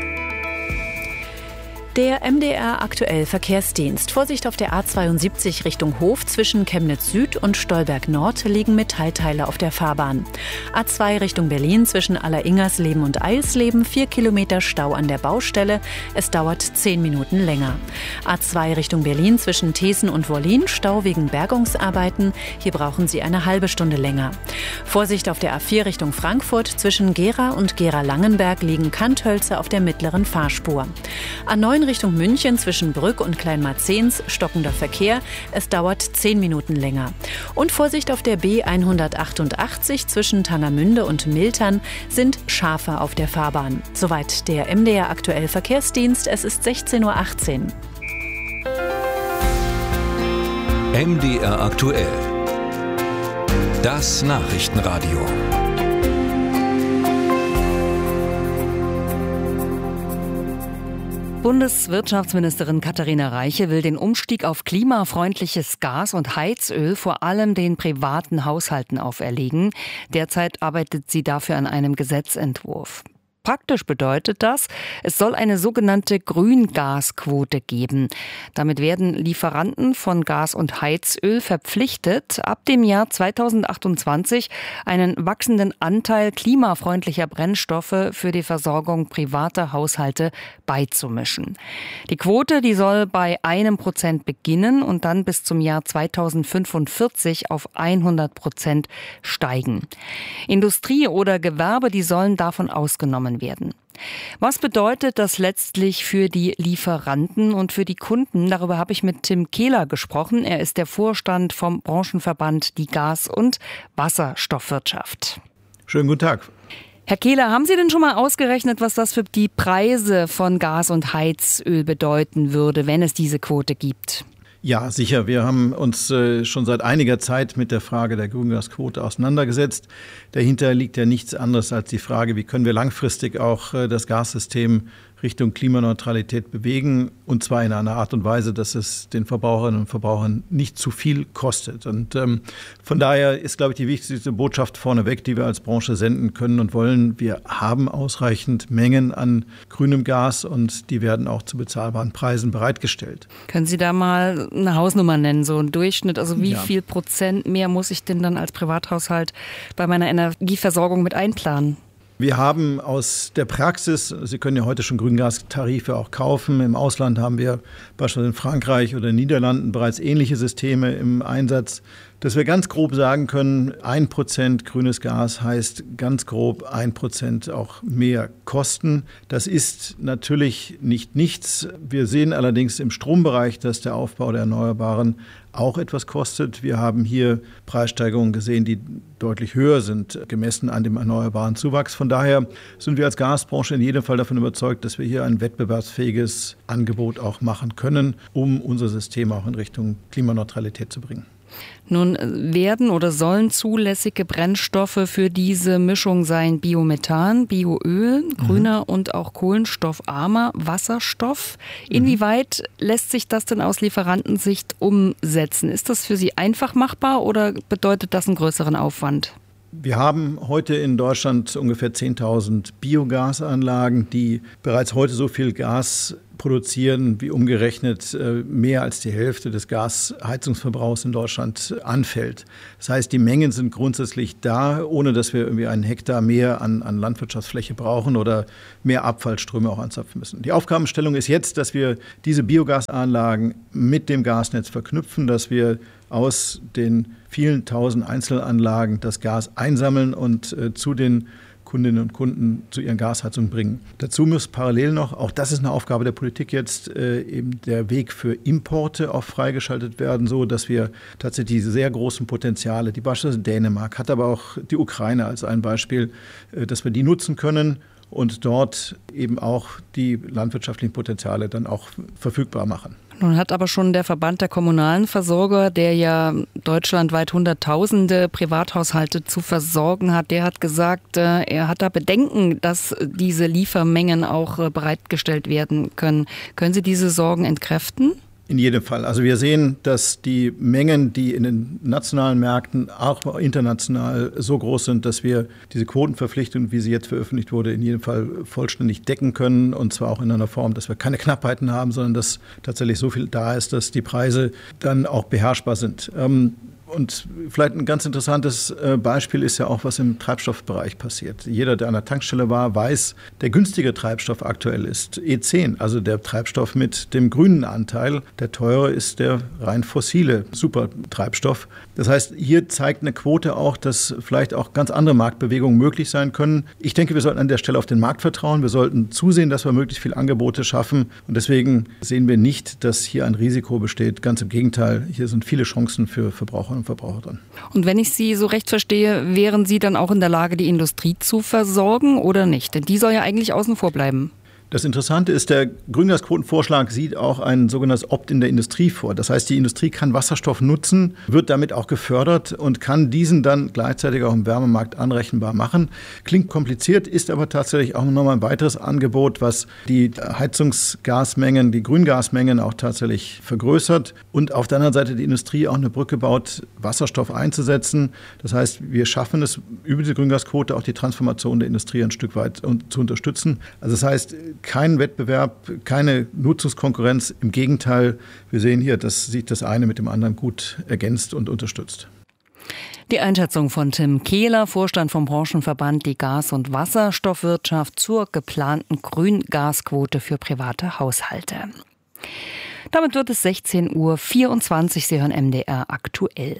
Der M D R aktuell Verkehrsdienst. Vorsicht auf der A zweiundsiebzig Richtung Hof zwischen Chemnitz Süd und Stolberg Nord liegen Metallteile auf der Fahrbahn. A zwei Richtung Berlin zwischen Alleringers-Leben und Eilsleben, vier Kilometer Stau an der Baustelle. Es dauert zehn Minuten länger. A zwei Richtung Berlin zwischen Thesen und Wollin, Stau wegen Bergungsarbeiten. Hier brauchen Sie eine halbe Stunde länger. Vorsicht auf der A vier Richtung Frankfurt zwischen Gera und Gera-Langenberg liegen Kanthölzer auf der mittleren Fahrspur. A neun Richtung München zwischen Brück und Kleinmarzens, stockender Verkehr. Es dauert zehn Minuten länger. Und Vorsicht auf der B hundertachtundachtzig zwischen Tangermünde und Miltern sind Schafe auf der Fahrbahn. Soweit der M D R aktuell Verkehrsdienst. Es ist sechzehn Uhr achtzehn. M D R aktuell. Das Nachrichtenradio. Bundeswirtschaftsministerin Katharina Reiche will den Umstieg auf klimafreundliches Gas und Heizöl vor allem den privaten Haushalten auferlegen. Derzeit arbeitet sie dafür an einem Gesetzentwurf. Praktisch bedeutet das, es soll eine sogenannte Grüngasquote geben. Damit werden Lieferanten von Gas und Heizöl verpflichtet, ab dem Jahr zweitausendachtundzwanzig einen wachsenden Anteil klimafreundlicher Brennstoffe für die Versorgung privater Haushalte beizumischen. Die Quote, die soll bei einem Prozent beginnen und dann bis zum Jahr zweitausendfünfundvierzig auf hundert Prozent steigen. Industrie oder Gewerbe, die sollen davon ausgenommen werden. Was bedeutet das letztlich für die Lieferanten und für die Kunden? Darüber habe ich mit Tim Kehler gesprochen. Er ist der Vorstand vom Branchenverband Die Gas- und Wasserstoffwirtschaft. Schönen guten Tag. Herr Kehler, haben Sie denn schon mal ausgerechnet, was das für die Preise von Gas und Heizöl bedeuten würde, wenn es diese Quote gibt? Ja, sicher. Wir haben uns äh, schon seit einiger Zeit mit der Frage der Grüngasquote auseinandergesetzt. Dahinter liegt ja nichts anderes als die Frage, wie können wir langfristig auch äh, das Gassystem Richtung Klimaneutralität bewegen, und zwar in einer Art und Weise, dass es den Verbraucherinnen und Verbrauchern nicht zu viel kostet. Und ähm, von daher ist, glaube ich, die wichtigste Botschaft vorneweg, die wir als Branche senden können und wollen: Wir haben ausreichend Mengen an grünem Gas und die werden auch zu bezahlbaren Preisen bereitgestellt. Können Sie da mal eine Hausnummer nennen, so ein Durchschnitt? Also wie ja. viel Prozent mehr muss ich denn dann als Privathaushalt bei meiner Energieversorgung mit einplanen? Wir haben aus der Praxis, Sie können ja heute schon Grüngastarife auch kaufen. Im Ausland haben wir beispielsweise in Frankreich oder in den Niederlanden bereits ähnliche Systeme im Einsatz. dass wir ganz grob sagen können, ein Prozent grünes Gas heißt ganz grob ein Prozent auch mehr Kosten. Das ist natürlich nicht nichts. Wir sehen allerdings im Strombereich, dass der Aufbau der Erneuerbaren auch etwas kostet. Wir haben hier Preissteigerungen gesehen, die deutlich höher sind, gemessen an dem erneuerbaren Zuwachs. Von daher sind wir als Gasbranche in jedem Fall davon überzeugt, dass wir hier ein wettbewerbsfähiges Angebot auch machen können, um unser System auch in Richtung Klimaneutralität zu bringen. Nun werden oder sollen zulässige Brennstoffe für diese Mischung sein Biomethan, Bioöl, grüner mhm. und auch kohlenstoffarmer Wasserstoff. Inwieweit mhm. lässt sich das denn aus Lieferantensicht umsetzen? Ist das für Sie einfach machbar oder bedeutet das einen größeren Aufwand? Wir haben heute in Deutschland ungefähr zehntausend Biogasanlagen, die bereits heute so viel Gas produzieren, wie umgerechnet mehr als die Hälfte des Gasheizungsverbrauchs in Deutschland anfällt. Das heißt, die Mengen sind grundsätzlich da, ohne dass wir irgendwie einen Hektar mehr an, an Landwirtschaftsfläche brauchen oder mehr Abfallströme auch anzapfen müssen. Die Aufgabenstellung ist jetzt, dass wir diese Biogasanlagen mit dem Gasnetz verknüpfen, dass wir aus den vielen tausend Einzelanlagen das Gas einsammeln und äh, zu den Kundinnen und Kunden zu ihren Gasheizungen bringen. Dazu muss parallel noch, auch das ist eine Aufgabe der Politik jetzt, äh, eben der Weg für Importe auch freigeschaltet werden, so dass wir tatsächlich diese sehr großen Potenziale, die beispielsweise Dänemark hat, aber auch die Ukraine als ein Beispiel, äh, dass wir die nutzen können und dort eben auch die landwirtschaftlichen Potenziale dann auch verfügbar machen. Nun hat aber schon der Verband der kommunalen Versorger, der ja deutschlandweit Hunderttausende Privathaushalte zu versorgen hat, der hat gesagt, er hat da Bedenken, dass diese Liefermengen auch bereitgestellt werden können. Können Sie diese Sorgen entkräften? In jedem Fall. Also wir sehen, dass die Mengen, die in den nationalen Märkten, auch international so groß sind, dass wir diese Quotenverpflichtung, wie sie jetzt veröffentlicht wurde, in jedem Fall vollständig decken können. Und zwar auch in einer Form, dass wir keine Knappheiten haben, sondern dass tatsächlich so viel da ist, dass die Preise dann auch beherrschbar sind. Ähm, Und vielleicht ein ganz interessantes Beispiel ist ja auch, was im Treibstoffbereich passiert. Jeder, der an der Tankstelle war, weiß, der günstige Treibstoff aktuell ist E zehn, also der Treibstoff mit dem grünen Anteil. Der teure ist der rein fossile Supertreibstoff. Das heißt, hier zeigt eine Quote auch, dass vielleicht auch ganz andere Marktbewegungen möglich sein können. Ich denke, wir sollten an der Stelle auf den Markt vertrauen. Wir sollten zusehen, dass wir möglichst viele Angebote schaffen. Und deswegen sehen wir nicht, dass hier ein Risiko besteht. Ganz im Gegenteil, hier sind viele Chancen für Verbraucher und Verbraucher drin. Und wenn ich Sie so recht verstehe, wären Sie dann auch in der Lage, die Industrie zu versorgen oder nicht? Denn die soll ja eigentlich außen vor bleiben. Das Interessante ist, der Grüngasquotenvorschlag sieht auch ein sogenanntes Opt-in der Industrie vor. Das heißt, die Industrie kann Wasserstoff nutzen, wird damit auch gefördert und kann diesen dann gleichzeitig auch im Wärmemarkt anrechenbar machen. Klingt kompliziert, ist aber tatsächlich auch nochmal ein weiteres Angebot, was die Heizungsgasmengen, die Grüngasmengen auch tatsächlich vergrößert und auf der anderen Seite die Industrie auch eine Brücke baut, Wasserstoff einzusetzen. Das heißt, wir schaffen es über die Grüngasquote auch die Transformation der Industrie ein Stück weit zu unterstützen. Also das heißt, kein Wettbewerb, keine Nutzungskonkurrenz. Im Gegenteil, wir sehen hier, dass sich das eine mit dem anderen gut ergänzt und unterstützt. Die Einschätzung von Tim Kehler, Vorstand vom Branchenverband Die Gas- und Wasserstoffwirtschaft zur geplanten Grüngasquote für private Haushalte. Damit wird es sechzehn Uhr vierundzwanzig. Sie hören M D R aktuell.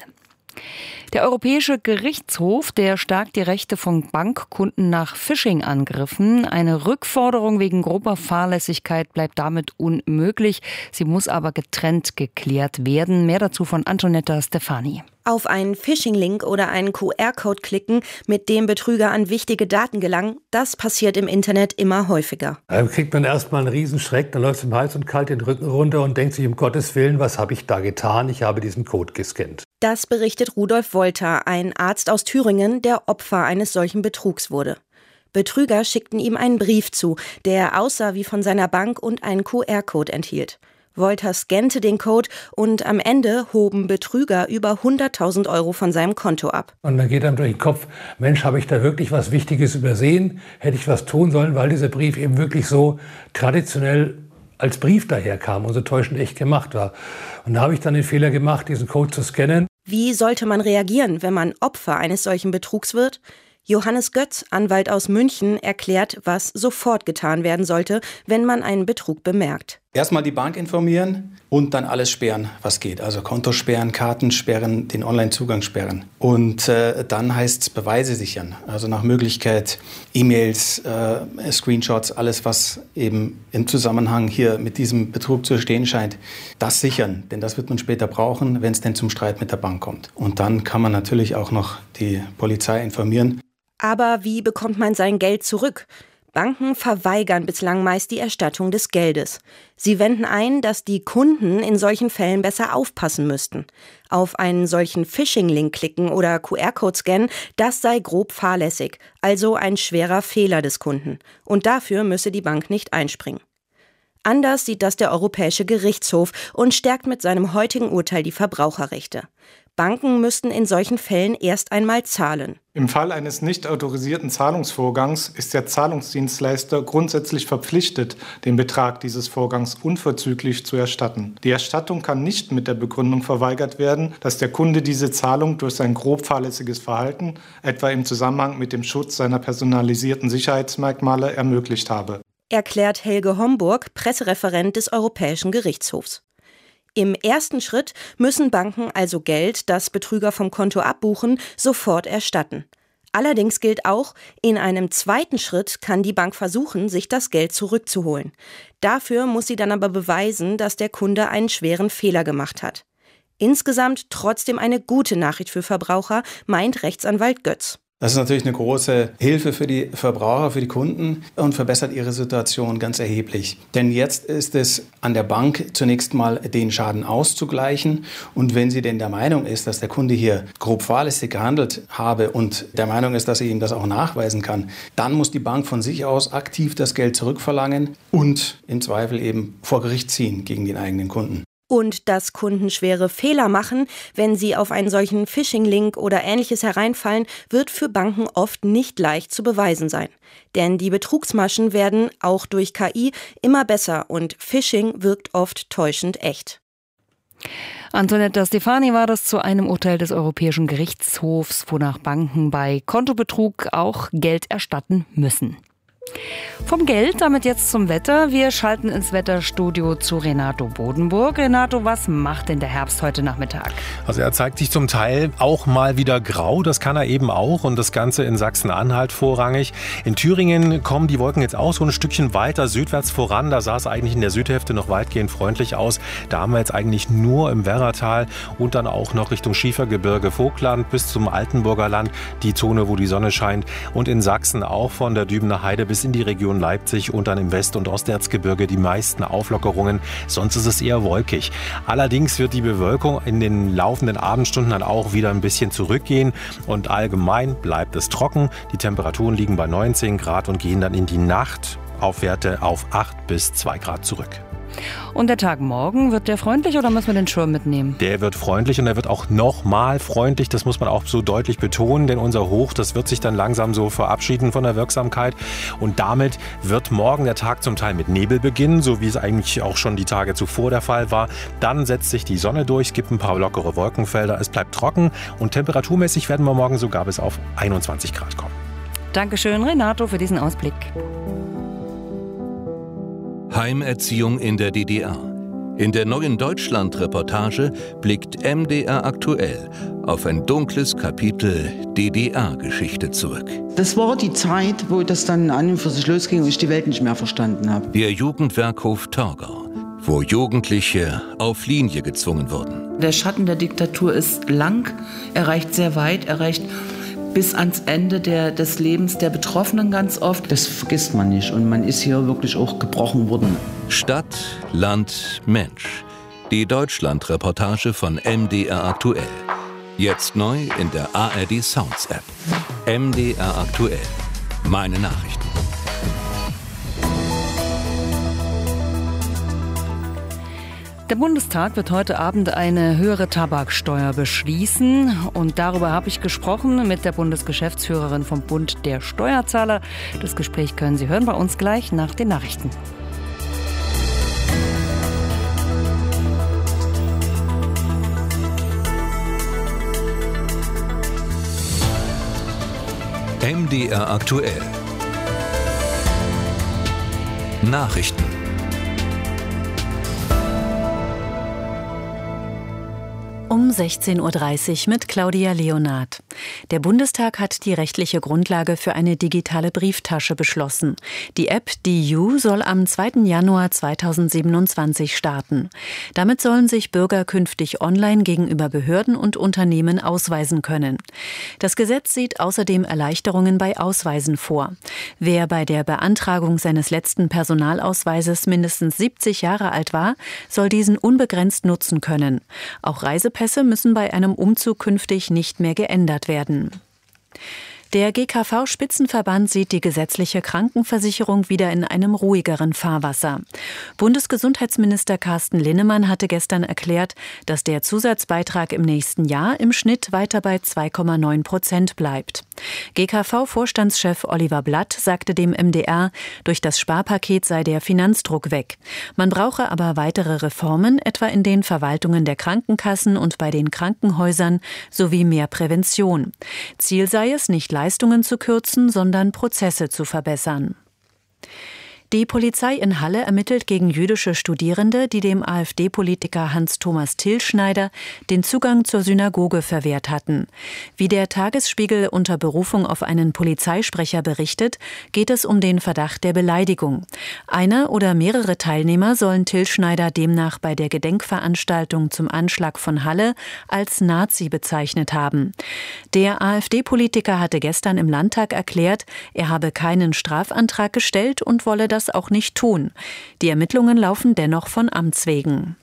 Der Europäische Gerichtshof, der stärkt die Rechte von Bankkunden nach Phishing-Angriffen. Eine Rückforderung wegen grober Fahrlässigkeit bleibt damit unmöglich. Sie muss aber getrennt geklärt werden. Mehr dazu von Antonetta Stefani. Auf einen Phishing-Link oder einen Q R-Code klicken, mit dem Betrüger an wichtige Daten gelangen, das passiert im Internet immer häufiger. Da kriegt man erstmal einen Riesenschreck, dann läuft es ihm heiß und kalt den Rücken runter und denkt sich, um Gottes Willen, was habe ich da getan? Ich habe diesen Code gescannt. Das berichtet Rudolf Wolter, ein Arzt aus Thüringen, der Opfer eines solchen Betrugs wurde. Betrüger schickten ihm einen Brief zu, der aussah wie von seiner Bank und einen Q R-Code enthielt. Wolter scannte den Code und am Ende hoben Betrüger über hunderttausend Euro von seinem Konto ab. Und dann geht einem durch den Kopf, Mensch, habe ich da wirklich was Wichtiges übersehen? Hätte ich was tun sollen, weil dieser Brief eben wirklich so traditionell als Brief daherkam und so täuschend echt gemacht war. Und da habe ich dann den Fehler gemacht, diesen Code zu scannen. Wie sollte man reagieren, wenn man Opfer eines solchen Betrugs wird? Johannes Götz, Anwalt aus München, erklärt, was sofort getan werden sollte, wenn man einen Betrug bemerkt. Erstmal die Bank informieren und dann alles sperren, was geht. Also Konto sperren, Karten sperren, den Online-Zugang sperren. Und äh, dann heißt es Beweise sichern. Also nach Möglichkeit E-Mails, äh, Screenshots, alles, was eben im Zusammenhang hier mit diesem Betrug zu stehen scheint, das sichern. Denn das wird man später brauchen, wenn es denn zum Streit mit der Bank kommt. Und dann kann man natürlich auch noch die Polizei informieren. Aber wie bekommt man sein Geld zurück? Banken verweigern bislang meist die Erstattung des Geldes. Sie wenden ein, dass die Kunden in solchen Fällen besser aufpassen müssten. Auf einen solchen Phishing-Link klicken oder Q R-Code scannen, das sei grob fahrlässig, also ein schwerer Fehler des Kunden. Und dafür müsse die Bank nicht einspringen. Anders sieht das der Europäische Gerichtshof und stärkt mit seinem heutigen Urteil die Verbraucherrechte. Banken müssten in solchen Fällen erst einmal zahlen. Im Fall eines nicht autorisierten Zahlungsvorgangs ist der Zahlungsdienstleister grundsätzlich verpflichtet, den Betrag dieses Vorgangs unverzüglich zu erstatten. Die Erstattung kann nicht mit der Begründung verweigert werden, dass der Kunde diese Zahlung durch sein grob fahrlässiges Verhalten, etwa im Zusammenhang mit dem Schutz seiner personalisierten Sicherheitsmerkmale, ermöglicht habe. Erklärt Helge Homburg, Pressereferent des Europäischen Gerichtshofs. Im ersten Schritt müssen Banken also Geld, das Betrüger vom Konto abbuchen, sofort erstatten. Allerdings gilt auch, in einem zweiten Schritt kann die Bank versuchen, sich das Geld zurückzuholen. Dafür muss sie dann aber beweisen, dass der Kunde einen schweren Fehler gemacht hat. Insgesamt trotzdem eine gute Nachricht für Verbraucher, meint Rechtsanwalt Götz. Das ist natürlich eine große Hilfe für die Verbraucher, für die Kunden und verbessert ihre Situation ganz erheblich. Denn jetzt ist es an der Bank zunächst mal, den Schaden auszugleichen. Und wenn sie denn der Meinung ist, dass der Kunde hier grob fahrlässig gehandelt habe und der Meinung ist, dass sie ihm das auch nachweisen kann, dann muss die Bank von sich aus aktiv das Geld zurückverlangen und im Zweifel eben vor Gericht ziehen gegen den eigenen Kunden. Und dass Kunden schwere Fehler machen, wenn sie auf einen solchen Phishing-Link oder Ähnliches hereinfallen, wird für Banken oft nicht leicht zu beweisen sein. Denn die Betrugsmaschen werden, auch durch K I, immer besser und Phishing wirkt oft täuschend echt. Antonetta Stefani war das zu einem Urteil des Europäischen Gerichtshofs, wonach Banken bei Kontobetrug auch Geld erstatten müssen. Vom Geld damit jetzt zum Wetter. Wir schalten ins Wetterstudio zu Renato Bodenburg. Renato, was macht denn der Herbst heute Nachmittag? Also er zeigt sich zum Teil auch mal wieder grau. Das kann er eben auch und das Ganze in Sachsen-Anhalt vorrangig. In Thüringen kommen die Wolken jetzt auch so ein Stückchen weiter südwärts voran. Da sah es eigentlich in der Südhälfte noch weitgehend freundlich aus. Da haben wir jetzt eigentlich nur im Werratal und dann auch noch Richtung Schiefergebirge, Vogtland bis zum Altenburger Land die Zone, wo die Sonne scheint. Und in Sachsen auch von der Dübener Heide bis in die Region Leipzig und dann im West- und Osterzgebirge die meisten Auflockerungen. Sonst ist es eher wolkig. Allerdings wird die Bewölkung in den laufenden Abendstunden dann auch wieder ein bisschen zurückgehen und allgemein bleibt es trocken. Die Temperaturen liegen bei neunzehn Grad und gehen dann in die Nacht auf Werte auf acht bis zwei Grad zurück. Und der Tag morgen, wird der freundlich oder müssen wir den Schirm mitnehmen? Der wird freundlich und er wird auch nochmal freundlich. Das muss man auch so deutlich betonen, denn unser Hoch, das wird sich dann langsam so verabschieden von der Wirksamkeit. Und damit wird morgen der Tag zum Teil mit Nebel beginnen, so wie es eigentlich auch schon die Tage zuvor der Fall war. Dann setzt sich die Sonne durch, es gibt ein paar lockere Wolkenfelder, es bleibt trocken und temperaturmäßig werden wir morgen sogar bis auf einundzwanzig Grad kommen. Dankeschön, Renato, für diesen Ausblick. Heimerziehung in der D D R. In der neuen Deutschland-Reportage blickt M D R aktuell auf ein dunkles Kapitel D D R-Geschichte zurück. Das war die Zeit, wo das dann an und für sich losging und ich die Welt nicht mehr verstanden habe. Der Jugendwerkhof Torgau, wo Jugendliche auf Linie gezwungen wurden. Der Schatten der Diktatur ist lang, er reicht sehr weit, er reicht bis ans Ende der, des Lebens der Betroffenen ganz oft. Das vergisst man nicht und man ist hier wirklich auch gebrochen worden. Stadt, Land, Mensch. Die Deutschland-Reportage von M D R aktuell. Jetzt neu in der A R D Sounds App. M D R aktuell. Meine Nachrichten. Der Bundestag wird heute Abend eine höhere Tabaksteuer beschließen. Und darüber habe ich gesprochen mit der Bundesgeschäftsführerin vom Bund der Steuerzahler. Das Gespräch können Sie hören bei uns gleich nach den Nachrichten. M D R aktuell. Nachrichten. sechzehn Uhr dreißig mit Claudia Leonard. Der Bundestag hat die rechtliche Grundlage für eine digitale Brieftasche beschlossen. Die App D U soll am zweiten Januar zweitausendsiebenundzwanzig starten. Damit sollen sich Bürger künftig online gegenüber Behörden und Unternehmen ausweisen können. Das Gesetz sieht außerdem Erleichterungen bei Ausweisen vor. Wer bei der Beantragung seines letzten Personalausweises mindestens siebzig Jahre alt war, soll diesen unbegrenzt nutzen können. Auch Reisepässe müssen bei einem Umzug künftig nicht mehr geändert werden. Der G K V-Spitzenverband sieht die gesetzliche Krankenversicherung wieder in einem ruhigeren Fahrwasser. Bundesgesundheitsminister Carsten Linnemann hatte gestern erklärt, dass der Zusatzbeitrag im nächsten Jahr im Schnitt weiter bei zwei Komma neun Prozent bleibt. G K V-Vorstandschef Oliver Blatt sagte dem M D R, durch das Sparpaket sei der Finanzdruck weg. Man brauche aber weitere Reformen, etwa in den Verwaltungen der Krankenkassen und bei den Krankenhäusern, sowie mehr Prävention. Ziel sei es, nicht Leistungen zu kürzen, sondern Prozesse zu verbessern. Die Polizei in Halle ermittelt gegen jüdische Studierende, die dem AfD-Politiker Hans-Thomas Tillschneider den Zugang zur Synagoge verwehrt hatten. Wie der Tagesspiegel unter Berufung auf einen Polizeisprecher berichtet, geht es um den Verdacht der Beleidigung. Einer oder mehrere Teilnehmer sollen Tillschneider demnach bei der Gedenkveranstaltung zum Anschlag von Halle als Nazi bezeichnet haben. Der AfD-Politiker hatte gestern im Landtag erklärt, er habe keinen Strafantrag gestellt und wolle das auch nicht tun. Die Ermittlungen laufen dennoch von Amts wegen.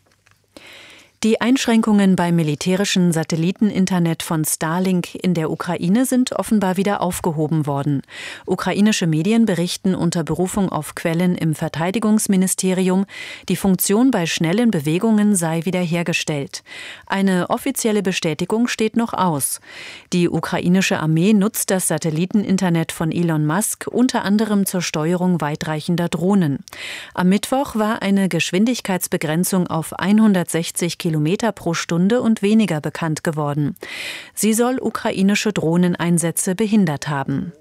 Die Einschränkungen beim militärischen Satelliteninternet von Starlink in der Ukraine sind offenbar wieder aufgehoben worden. Ukrainische Medien berichten unter Berufung auf Quellen im Verteidigungsministerium, die Funktion bei schnellen Bewegungen sei wiederhergestellt. Eine offizielle Bestätigung steht noch aus. Die ukrainische Armee nutzt das Satelliteninternet von Elon Musk unter anderem zur Steuerung weitreichender Drohnen. Am Mittwoch war eine Geschwindigkeitsbegrenzung auf hundertsechzig Kilometer pro Stunde und weniger bekannt geworden. Sie soll ukrainische Drohneneinsätze behindert haben.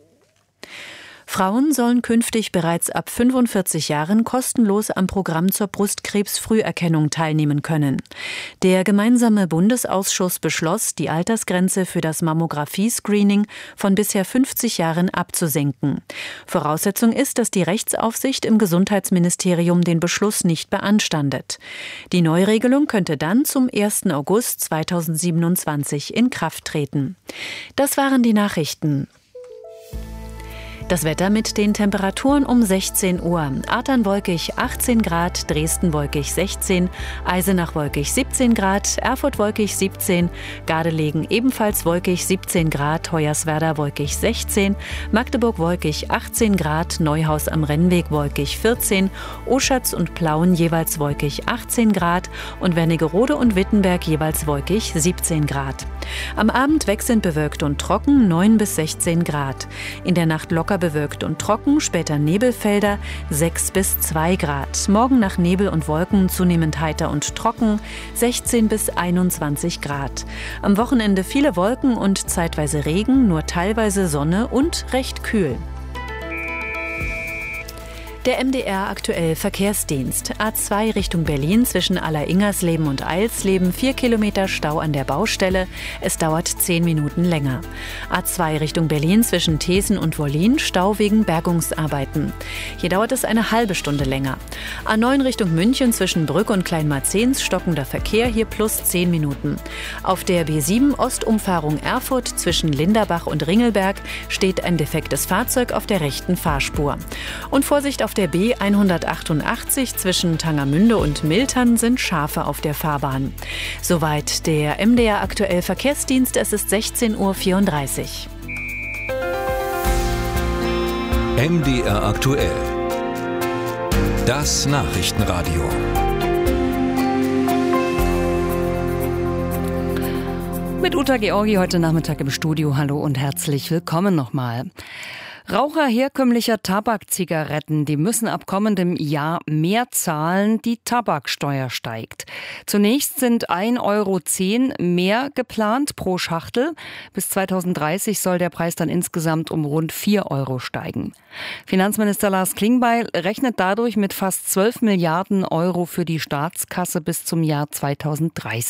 Frauen sollen künftig bereits ab fünfundvierzig Jahren kostenlos am Programm zur Brustkrebsfrüherkennung teilnehmen können. Der gemeinsame Bundesausschuss beschloss, die Altersgrenze für das Mammographie-Screening von bisher fünfzig Jahren abzusenken. Voraussetzung ist, dass die Rechtsaufsicht im Gesundheitsministerium den Beschluss nicht beanstandet. Die Neuregelung könnte dann zum ersten August zweitausendsiebenundzwanzig in Kraft treten. Das waren die Nachrichten. Das Wetter mit den Temperaturen um sechzehn Uhr. Adern wolkig achtzehn Grad, Dresden wolkig sechzehn, Eisenach wolkig siebzehn Grad, Erfurt wolkig siebzehn, Gardelegen ebenfalls wolkig siebzehn Grad, Hoyerswerda wolkig sechzehn, Magdeburg wolkig achtzehn Grad, Neuhaus am Rennweg wolkig vierzehn, Oschatz und Plauen jeweils wolkig achtzehn Grad und Wernigerode und Wittenberg jeweils wolkig siebzehn Grad. Am Abend wechselnd bewölkt und trocken neun bis sechzehn Grad. In der Nacht locker bewölkt und trocken, später Nebelfelder sechs bis zwei Grad. Morgen nach Nebel und Wolken zunehmend heiter und trocken sechzehn bis einundzwanzig Grad. Am Wochenende viele Wolken und zeitweise Regen, nur teilweise Sonne und recht kühl. Der M D R aktuell Verkehrsdienst. A zwei Richtung Berlin zwischen Aller-Ingersleben und Eilsleben. Vier Kilometer Stau an der Baustelle. Es dauert zehn Minuten länger. A zwei Richtung Berlin zwischen Thesen und Wollin. Stau wegen Bergungsarbeiten. Hier dauert es eine halbe Stunde länger. A neun Richtung München zwischen Brück und Kleinmarzens. Stockender Verkehr. Hier plus zehn Minuten. Auf der B sieben Ostumfahrung Erfurt zwischen Linderbach und Ringelberg steht ein defektes Fahrzeug auf der rechten Fahrspur. Und Vorsicht auf Auf der B hundertachtundachtzig zwischen Tangermünde und Miltern sind Schafe auf der Fahrbahn. Soweit der M D R aktuell Verkehrsdienst. Es ist sechzehn Uhr vierunddreißig. M D R aktuell. Das Nachrichtenradio. Mit Uta Georgi heute Nachmittag im Studio. Hallo und herzlich willkommen nochmal. Raucher herkömmlicher Tabakzigaretten, die müssen ab kommendem Jahr mehr zahlen, die Tabaksteuer steigt. Zunächst sind ein Euro zehn mehr geplant pro Schachtel. Bis zweitausenddreißig soll der Preis dann insgesamt um rund vier Euro steigen. Finanzminister Lars Klingbeil rechnet dadurch mit fast zwölf Milliarden Euro für die Staatskasse bis zum Jahr zweitausenddreißig.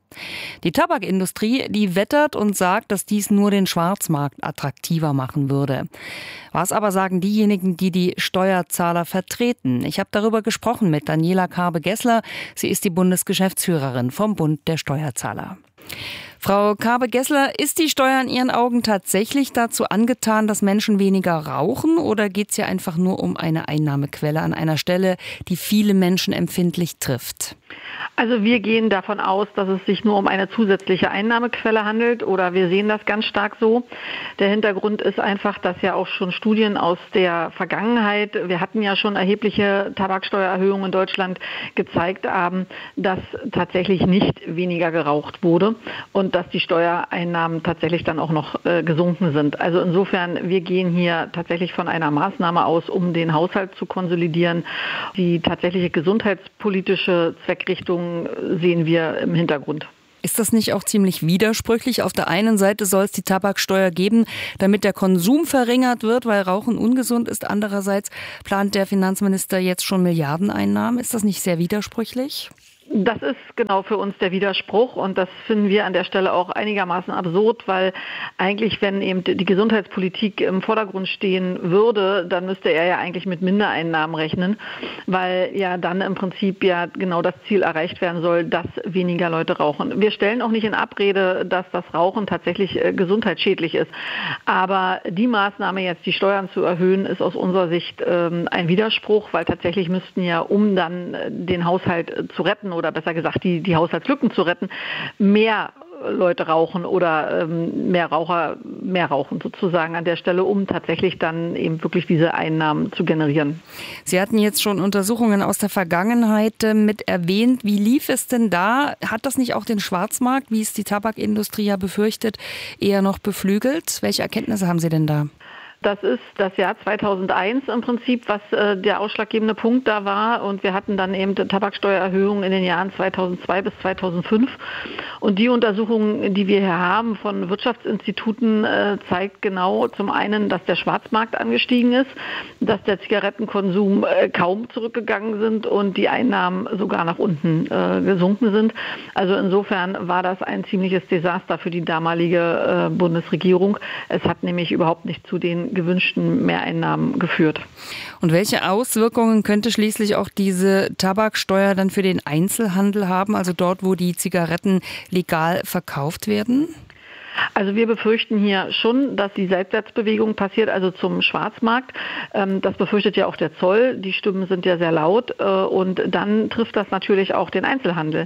Die Tabakindustrie, die wettert und sagt, dass dies nur den Schwarzmarkt attraktiver machen würde. Was aber sagen diejenigen, die die Steuerzahler vertreten? Ich habe darüber gesprochen mit Daniela Karbe-Gessler. Sie ist die Bundesgeschäftsführerin vom Bund der Steuerzahler. Frau Karbe-Gessler, ist die Steuer in Ihren Augen tatsächlich dazu angetan, dass Menschen weniger rauchen, oder geht es hier einfach nur um eine Einnahmequelle an einer Stelle, die viele Menschen empfindlich trifft? Also wir gehen davon aus, dass es sich nur um eine zusätzliche Einnahmequelle handelt, oder wir sehen das ganz stark so. Der Hintergrund ist einfach, dass ja auch schon Studien aus der Vergangenheit, wir hatten ja schon erhebliche Tabaksteuererhöhungen in Deutschland, gezeigt haben, dass tatsächlich nicht weniger geraucht wurde und dass die Steuereinnahmen tatsächlich dann auch noch äh, gesunken sind. Also insofern, wir gehen hier tatsächlich von einer Maßnahme aus, um den Haushalt zu konsolidieren. Die tatsächliche gesundheitspolitische Zweckrichtung sehen wir im Hintergrund. Ist das nicht auch ziemlich widersprüchlich? Auf der einen Seite soll es die Tabaksteuer geben, damit der Konsum verringert wird, weil Rauchen ungesund ist. Andererseits plant der Finanzminister jetzt schon Milliardeneinnahmen. Ist das nicht sehr widersprüchlich? Das ist genau für uns der Widerspruch, und das finden wir an der Stelle auch einigermaßen absurd, weil eigentlich, wenn eben die Gesundheitspolitik im Vordergrund stehen würde, dann müsste er ja eigentlich mit Mindereinnahmen rechnen, weil ja dann im Prinzip ja genau das Ziel erreicht werden soll, dass weniger Leute rauchen. Wir stellen auch nicht in Abrede, dass das Rauchen tatsächlich gesundheitsschädlich ist, aber die Maßnahme jetzt, die Steuern zu erhöhen, ist aus unserer Sicht ein Widerspruch, weil tatsächlich müssten ja, um dann den Haushalt zu retten, oder besser gesagt, die, die Haushaltslücken zu retten, mehr Leute rauchen oder ähm, mehr Raucher mehr rauchen sozusagen an der Stelle, um tatsächlich dann eben wirklich diese Einnahmen zu generieren. Sie hatten jetzt schon Untersuchungen aus der Vergangenheit äh, mit erwähnt. Wie lief es denn da? Hat das nicht auch den Schwarzmarkt, wie es die Tabakindustrie ja befürchtet, eher noch beflügelt? Welche Erkenntnisse haben Sie denn da? Das ist das Jahr zweitausendeins im Prinzip, was äh, der ausschlaggebende Punkt da war. Und wir hatten dann eben Tabaksteuererhöhungen in den Jahren zweitausendzwei bis zweitausendfünf. Und die Untersuchung, die wir hier haben von Wirtschaftsinstituten, äh, zeigt genau zum einen, dass der Schwarzmarkt angestiegen ist, dass der Zigarettenkonsum äh, kaum zurückgegangen sind und die Einnahmen sogar nach unten äh, gesunken sind. Also insofern war das ein ziemliches Desaster für die damalige äh, Bundesregierung. Es hat nämlich überhaupt nicht zu den gewünschten Mehreinnahmen geführt. Und welche Auswirkungen könnte schließlich auch diese Tabaksteuer dann für den Einzelhandel haben, also dort, wo die Zigaretten legal verkauft werden? Also wir befürchten hier schon, dass die Seitwärtsbewegung passiert, also zum Schwarzmarkt. Das befürchtet ja auch der Zoll. Die Stimmen sind ja sehr laut. Und dann trifft das natürlich auch den Einzelhandel.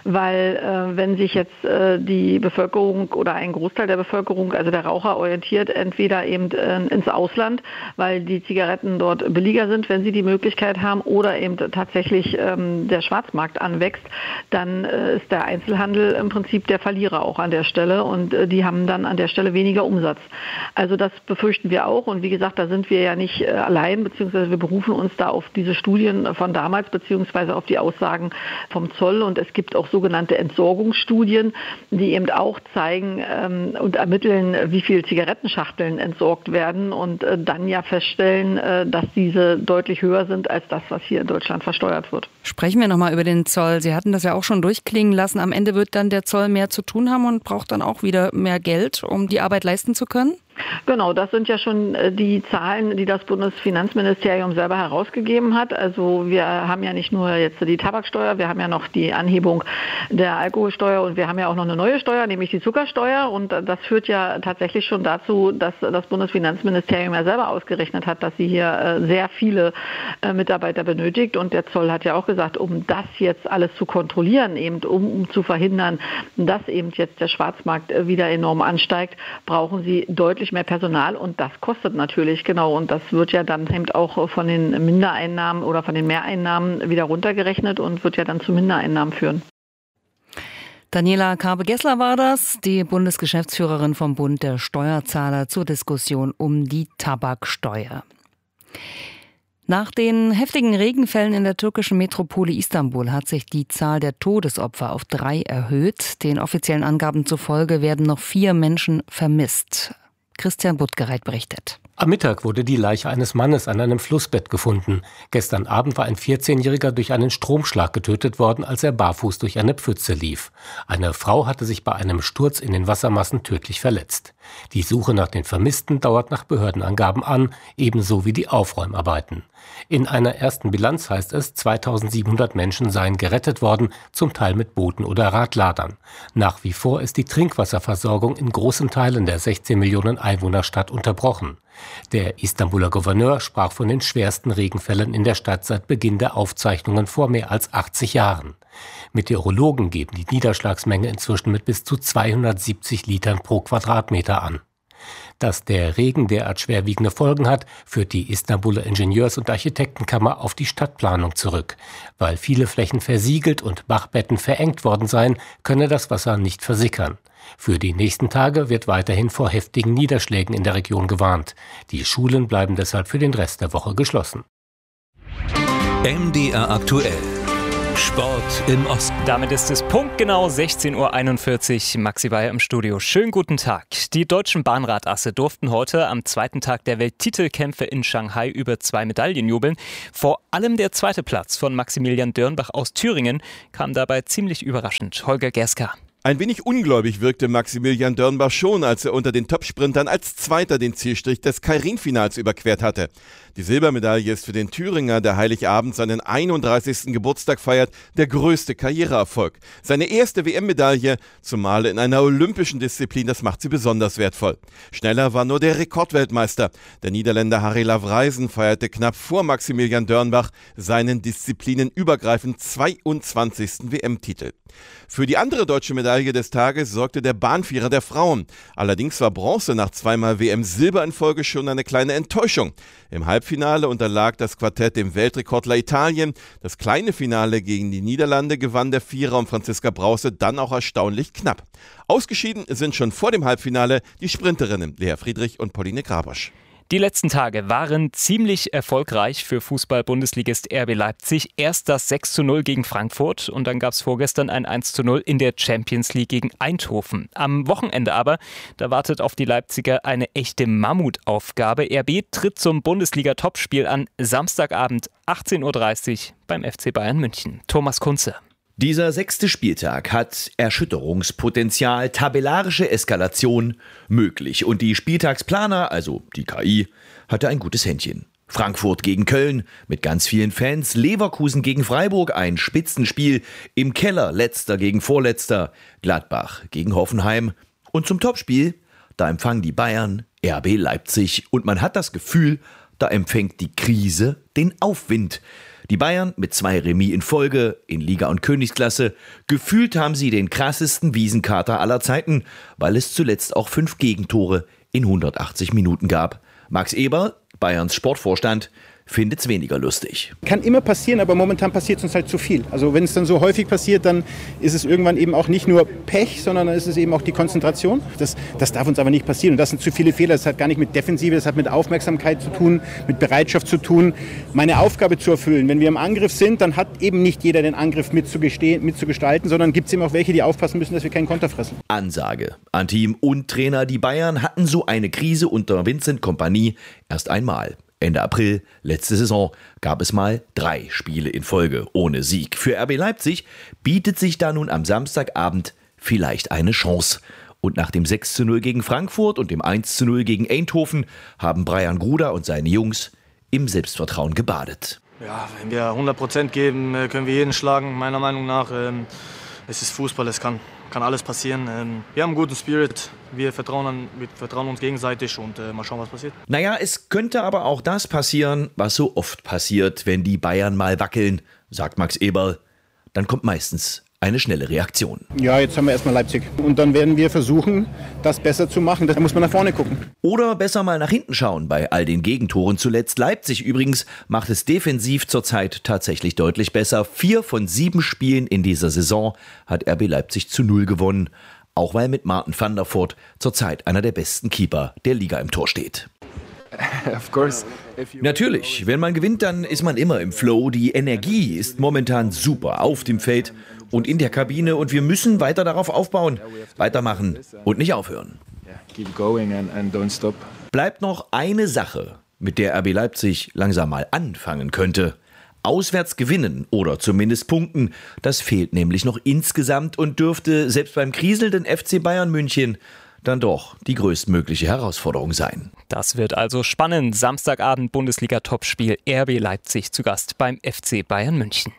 Weil wenn sich jetzt die Bevölkerung oder ein Großteil der Bevölkerung, also der Raucher, orientiert, entweder eben ins Ausland, weil die Zigaretten dort billiger sind, wenn sie die Möglichkeit haben, oder eben tatsächlich der Schwarzmarkt anwächst, dann ist der Einzelhandel im Prinzip der Verlierer auch an der Stelle. Und die haben dann an der Stelle weniger Umsatz. Also das befürchten wir auch. Und wie gesagt, da sind wir ja nicht äh, allein, beziehungsweise wir berufen uns da auf diese Studien von damals, beziehungsweise auf die Aussagen vom Zoll. Und es gibt auch sogenannte Entsorgungsstudien, die eben auch zeigen ähm, und ermitteln, wie viele Zigarettenschachteln entsorgt werden und äh, dann ja feststellen, äh, dass diese deutlich höher sind als das, was hier in Deutschland versteuert wird. Sprechen wir nochmal über den Zoll. Sie hatten das ja auch schon durchklingen lassen. Am Ende wird dann der Zoll mehr zu tun haben und braucht dann auch wieder mehr Geld, um die Arbeit leisten zu können? Genau, das sind ja schon die Zahlen, die das Bundesfinanzministerium selber herausgegeben hat. Also wir haben ja nicht nur jetzt die Tabaksteuer, wir haben ja noch die Anhebung der Alkoholsteuer und wir haben ja auch noch eine neue Steuer, nämlich die Zuckersteuer. Und das führt ja tatsächlich schon dazu, dass das Bundesfinanzministerium ja selber ausgerechnet hat, dass sie hier sehr viele Mitarbeiter benötigt. Und der Zoll hat ja auch gesagt, um das jetzt alles zu kontrollieren, eben um, um zu verhindern, dass eben jetzt der Schwarzmarkt wieder enorm ansteigt, brauchen sie deutlich mehr Personal, und das kostet natürlich, genau, und das wird ja dann eben auch von den Mindereinnahmen oder von den Mehreinnahmen wieder runtergerechnet und wird ja dann zu Mindereinnahmen führen. Daniela Karbe-Gessler war das, die Bundesgeschäftsführerin vom Bund der Steuerzahler zur Diskussion um die Tabaksteuer. Nach den heftigen Regenfällen in der türkischen Metropole Istanbul hat sich die Zahl der Todesopfer auf drei erhöht. Den offiziellen Angaben zufolge werden noch vier Menschen vermisst. Christian Buttgereit berichtet. Am Mittag wurde die Leiche eines Mannes an einem Flussbett gefunden. Gestern Abend war ein vierzehnjähriger durch einen Stromschlag getötet worden, als er barfuß durch eine Pfütze lief. Eine Frau hatte sich bei einem Sturz in den Wassermassen tödlich verletzt. Die Suche nach den Vermissten dauert nach Behördenangaben an, ebenso wie die Aufräumarbeiten. In einer ersten Bilanz heißt es, zweitausendsiebenhundert Menschen seien gerettet worden, zum Teil mit Booten oder Radladern. Nach wie vor ist die Trinkwasserversorgung in großen Teilen der sechzehn Millionen Einwohnerstadt unterbrochen. Der Istanbuler Gouverneur sprach von den schwersten Regenfällen in der Stadt seit Beginn der Aufzeichnungen vor mehr als achtzig Jahren. Meteorologen geben die Niederschlagsmenge inzwischen mit bis zu zweihundertsiebzig Litern pro Quadratmeter an. Dass der Regen derart schwerwiegende Folgen hat, führt die Istanbuler Ingenieurs- und Architektenkammer auf die Stadtplanung zurück. Weil viele Flächen versiegelt und Bachbetten verengt worden seien, könne das Wasser nicht versickern. Für die nächsten Tage wird weiterhin vor heftigen Niederschlägen in der Region gewarnt. Die Schulen bleiben deshalb für den Rest der Woche geschlossen. M D R aktuell. Sport im Osten. Damit ist es punktgenau sechzehn Uhr einundvierzig. Maxi Bayer im Studio. Schönen guten Tag. Die deutschen Bahnradasse durften heute am zweiten Tag der Welttitelkämpfe in Shanghai über zwei Medaillen jubeln. Vor allem der zweite Platz von Maximilian Dörnbach aus Thüringen kam dabei ziemlich überraschend. Holger Gerska. Ein wenig ungläubig wirkte Maximilian Dörnbach schon, als er unter den Topsprintern als Zweiter den Zielstrich des Keirin-Finals überquert hatte. Die Silbermedaille ist für den Thüringer, der Heiligabend seinen einunddreißigsten Geburtstag feiert, der größte Karriereerfolg. Seine erste W M-Medaille, zumal in einer olympischen Disziplin, das macht sie besonders wertvoll. Schneller war nur der Rekordweltmeister. Der Niederländer Harry Lavrijsen feierte knapp vor Maximilian Dörnbach seinen disziplinenübergreifend zweiundzwanzigsten W M-Titel. Für die andere deutsche Medaille des Tages sorgte der Bahnvierer der Frauen. Allerdings war Bronze nach zweimal W M-Silber in Folge schon eine kleine Enttäuschung. Im Halbfinale unterlag das Quartett dem Weltrekordler Italien. Das kleine Finale gegen die Niederlande gewann der Vierer um Franziska Brause dann auch erstaunlich knapp. Ausgeschieden sind schon vor dem Halbfinale die Sprinterinnen Lea Friedrich und Pauline Grabosch. Die letzten Tage waren ziemlich erfolgreich für Fußball-Bundesligist R B Leipzig. Erst das sechs zu null gegen Frankfurt und dann gab es vorgestern ein eins zu null in der Champions League gegen Eindhoven. Am Wochenende aber, da wartet auf die Leipziger eine echte Mammutaufgabe. R B tritt zum Bundesliga-Topspiel an, Samstagabend achtzehn Uhr dreißig beim F C Bayern München. Thomas Kunze. Dieser sechste Spieltag hat Erschütterungspotenzial, tabellarische Eskalation möglich. Und die Spieltagsplaner, also die K I, hatte ein gutes Händchen. Frankfurt gegen Köln mit ganz vielen Fans, Leverkusen gegen Freiburg, ein Spitzenspiel, im Keller letzter gegen Vorletzter, Gladbach gegen Hoffenheim. Und zum Topspiel, da empfangen die Bayern R B Leipzig und man hat das Gefühl, da empfängt die Krise den Aufwind. Die Bayern mit zwei Remis in Folge in Liga und Königsklasse. Gefühlt haben sie den krassesten Wiesenkater aller Zeiten, weil es zuletzt auch fünf Gegentore in hundertachtzig Minuten gab. Max Eberl, Bayerns Sportvorstand, findet es weniger lustig. Kann immer passieren, aber momentan passiert es uns halt zu viel. Also wenn es dann so häufig passiert, dann ist es irgendwann eben auch nicht nur Pech, sondern dann ist es eben auch die Konzentration. Das, das darf uns aber nicht passieren. Und das sind zu viele Fehler. Das hat gar nicht mit Defensive, das hat mit Aufmerksamkeit zu tun, mit Bereitschaft zu tun, meine Aufgabe zu erfüllen. Wenn wir im Angriff sind, dann hat eben nicht jeder den Angriff mitzugestalten, sondern gibt es eben auch welche, die aufpassen müssen, dass wir keinen Konter fressen. Ansage an Team und Trainer. Die Bayern hatten so eine Krise unter Vincent Kompany erst einmal. Ende April, letzte Saison, gab es mal drei Spiele in Folge ohne Sieg. Für R B Leipzig bietet sich da nun am Samstagabend vielleicht eine Chance. Und nach dem sechs zu null gegen Frankfurt und dem eins zu null gegen Eindhoven haben Brian Gruder und seine Jungs im Selbstvertrauen gebadet. Ja, wenn wir hundert Prozent geben, können wir jeden schlagen, meiner Meinung nach. Es ist Fußball, es kann, kann alles passieren. Wir haben einen guten Spirit, wir vertrauen, an, wir vertrauen uns gegenseitig und äh, mal schauen, was passiert. Naja, es könnte aber auch das passieren, was so oft passiert, wenn die Bayern mal wackeln, sagt Max Eberl. Dann kommt meistens eine schnelle Reaktion. Ja, jetzt haben wir erstmal Leipzig. Und dann werden wir versuchen, das besser zu machen. Da muss man nach vorne gucken. Oder besser mal nach hinten schauen bei all den Gegentoren zuletzt. Leipzig übrigens macht es defensiv zurzeit tatsächlich deutlich besser. Vier von sieben Spielen in dieser Saison hat R B Leipzig zu null gewonnen. Auch weil mit Martin van der Voort zurzeit einer der besten Keeper der Liga im Tor steht. Natürlich, wenn man gewinnt, dann ist man immer im Flow. Die Energie ist momentan super auf dem Feld und in der Kabine und wir müssen weiter darauf aufbauen, weitermachen und nicht aufhören. Keep going and, and don't stop. Bleibt noch eine Sache, mit der R B Leipzig langsam mal anfangen könnte. Auswärts gewinnen oder zumindest punkten, das fehlt nämlich noch insgesamt und dürfte selbst beim kriselnden F C Bayern München dann doch die größtmögliche Herausforderung sein. Das wird also spannend. Samstagabend Bundesliga-Topspiel R B Leipzig zu Gast beim F C Bayern München.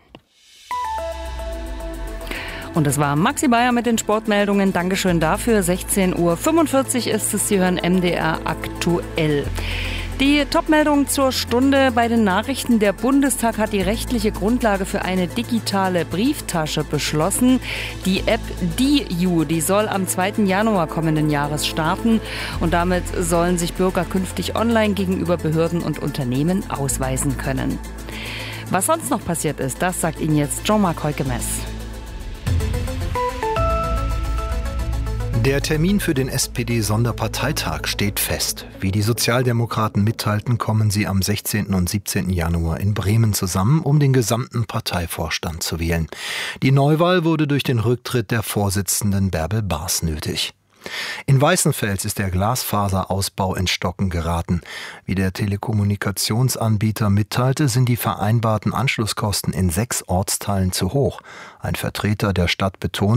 Und das war Maxi Bayer mit den Sportmeldungen. Dankeschön dafür. sechzehn Uhr fünfundvierzig ist es. Sie hören M D R aktuell. Die Topmeldung zur Stunde bei den Nachrichten. Der Bundestag hat die rechtliche Grundlage für eine digitale Brieftasche beschlossen. Die App D U, die soll am zweiten Januar kommenden Jahres starten. Und damit sollen sich Bürger künftig online gegenüber Behörden und Unternehmen ausweisen können. Was sonst noch passiert ist, das sagt Ihnen jetzt Jean-Marc Heukemes. Der Termin für den S P D-Sonderparteitag steht fest. Wie die Sozialdemokraten mitteilten, kommen sie am sechzehnten und siebzehnten Januar in Bremen zusammen, um den gesamten Parteivorstand zu wählen. Die Neuwahl wurde durch den Rücktritt der Vorsitzenden Bärbel Baas nötig. In Weißenfels ist der Glasfaserausbau ins Stocken geraten. Wie der Telekommunikationsanbieter mitteilte, sind die vereinbarten Anschlusskosten in sechs Ortsteilen zu hoch. Ein Vertreter der Stadt betont,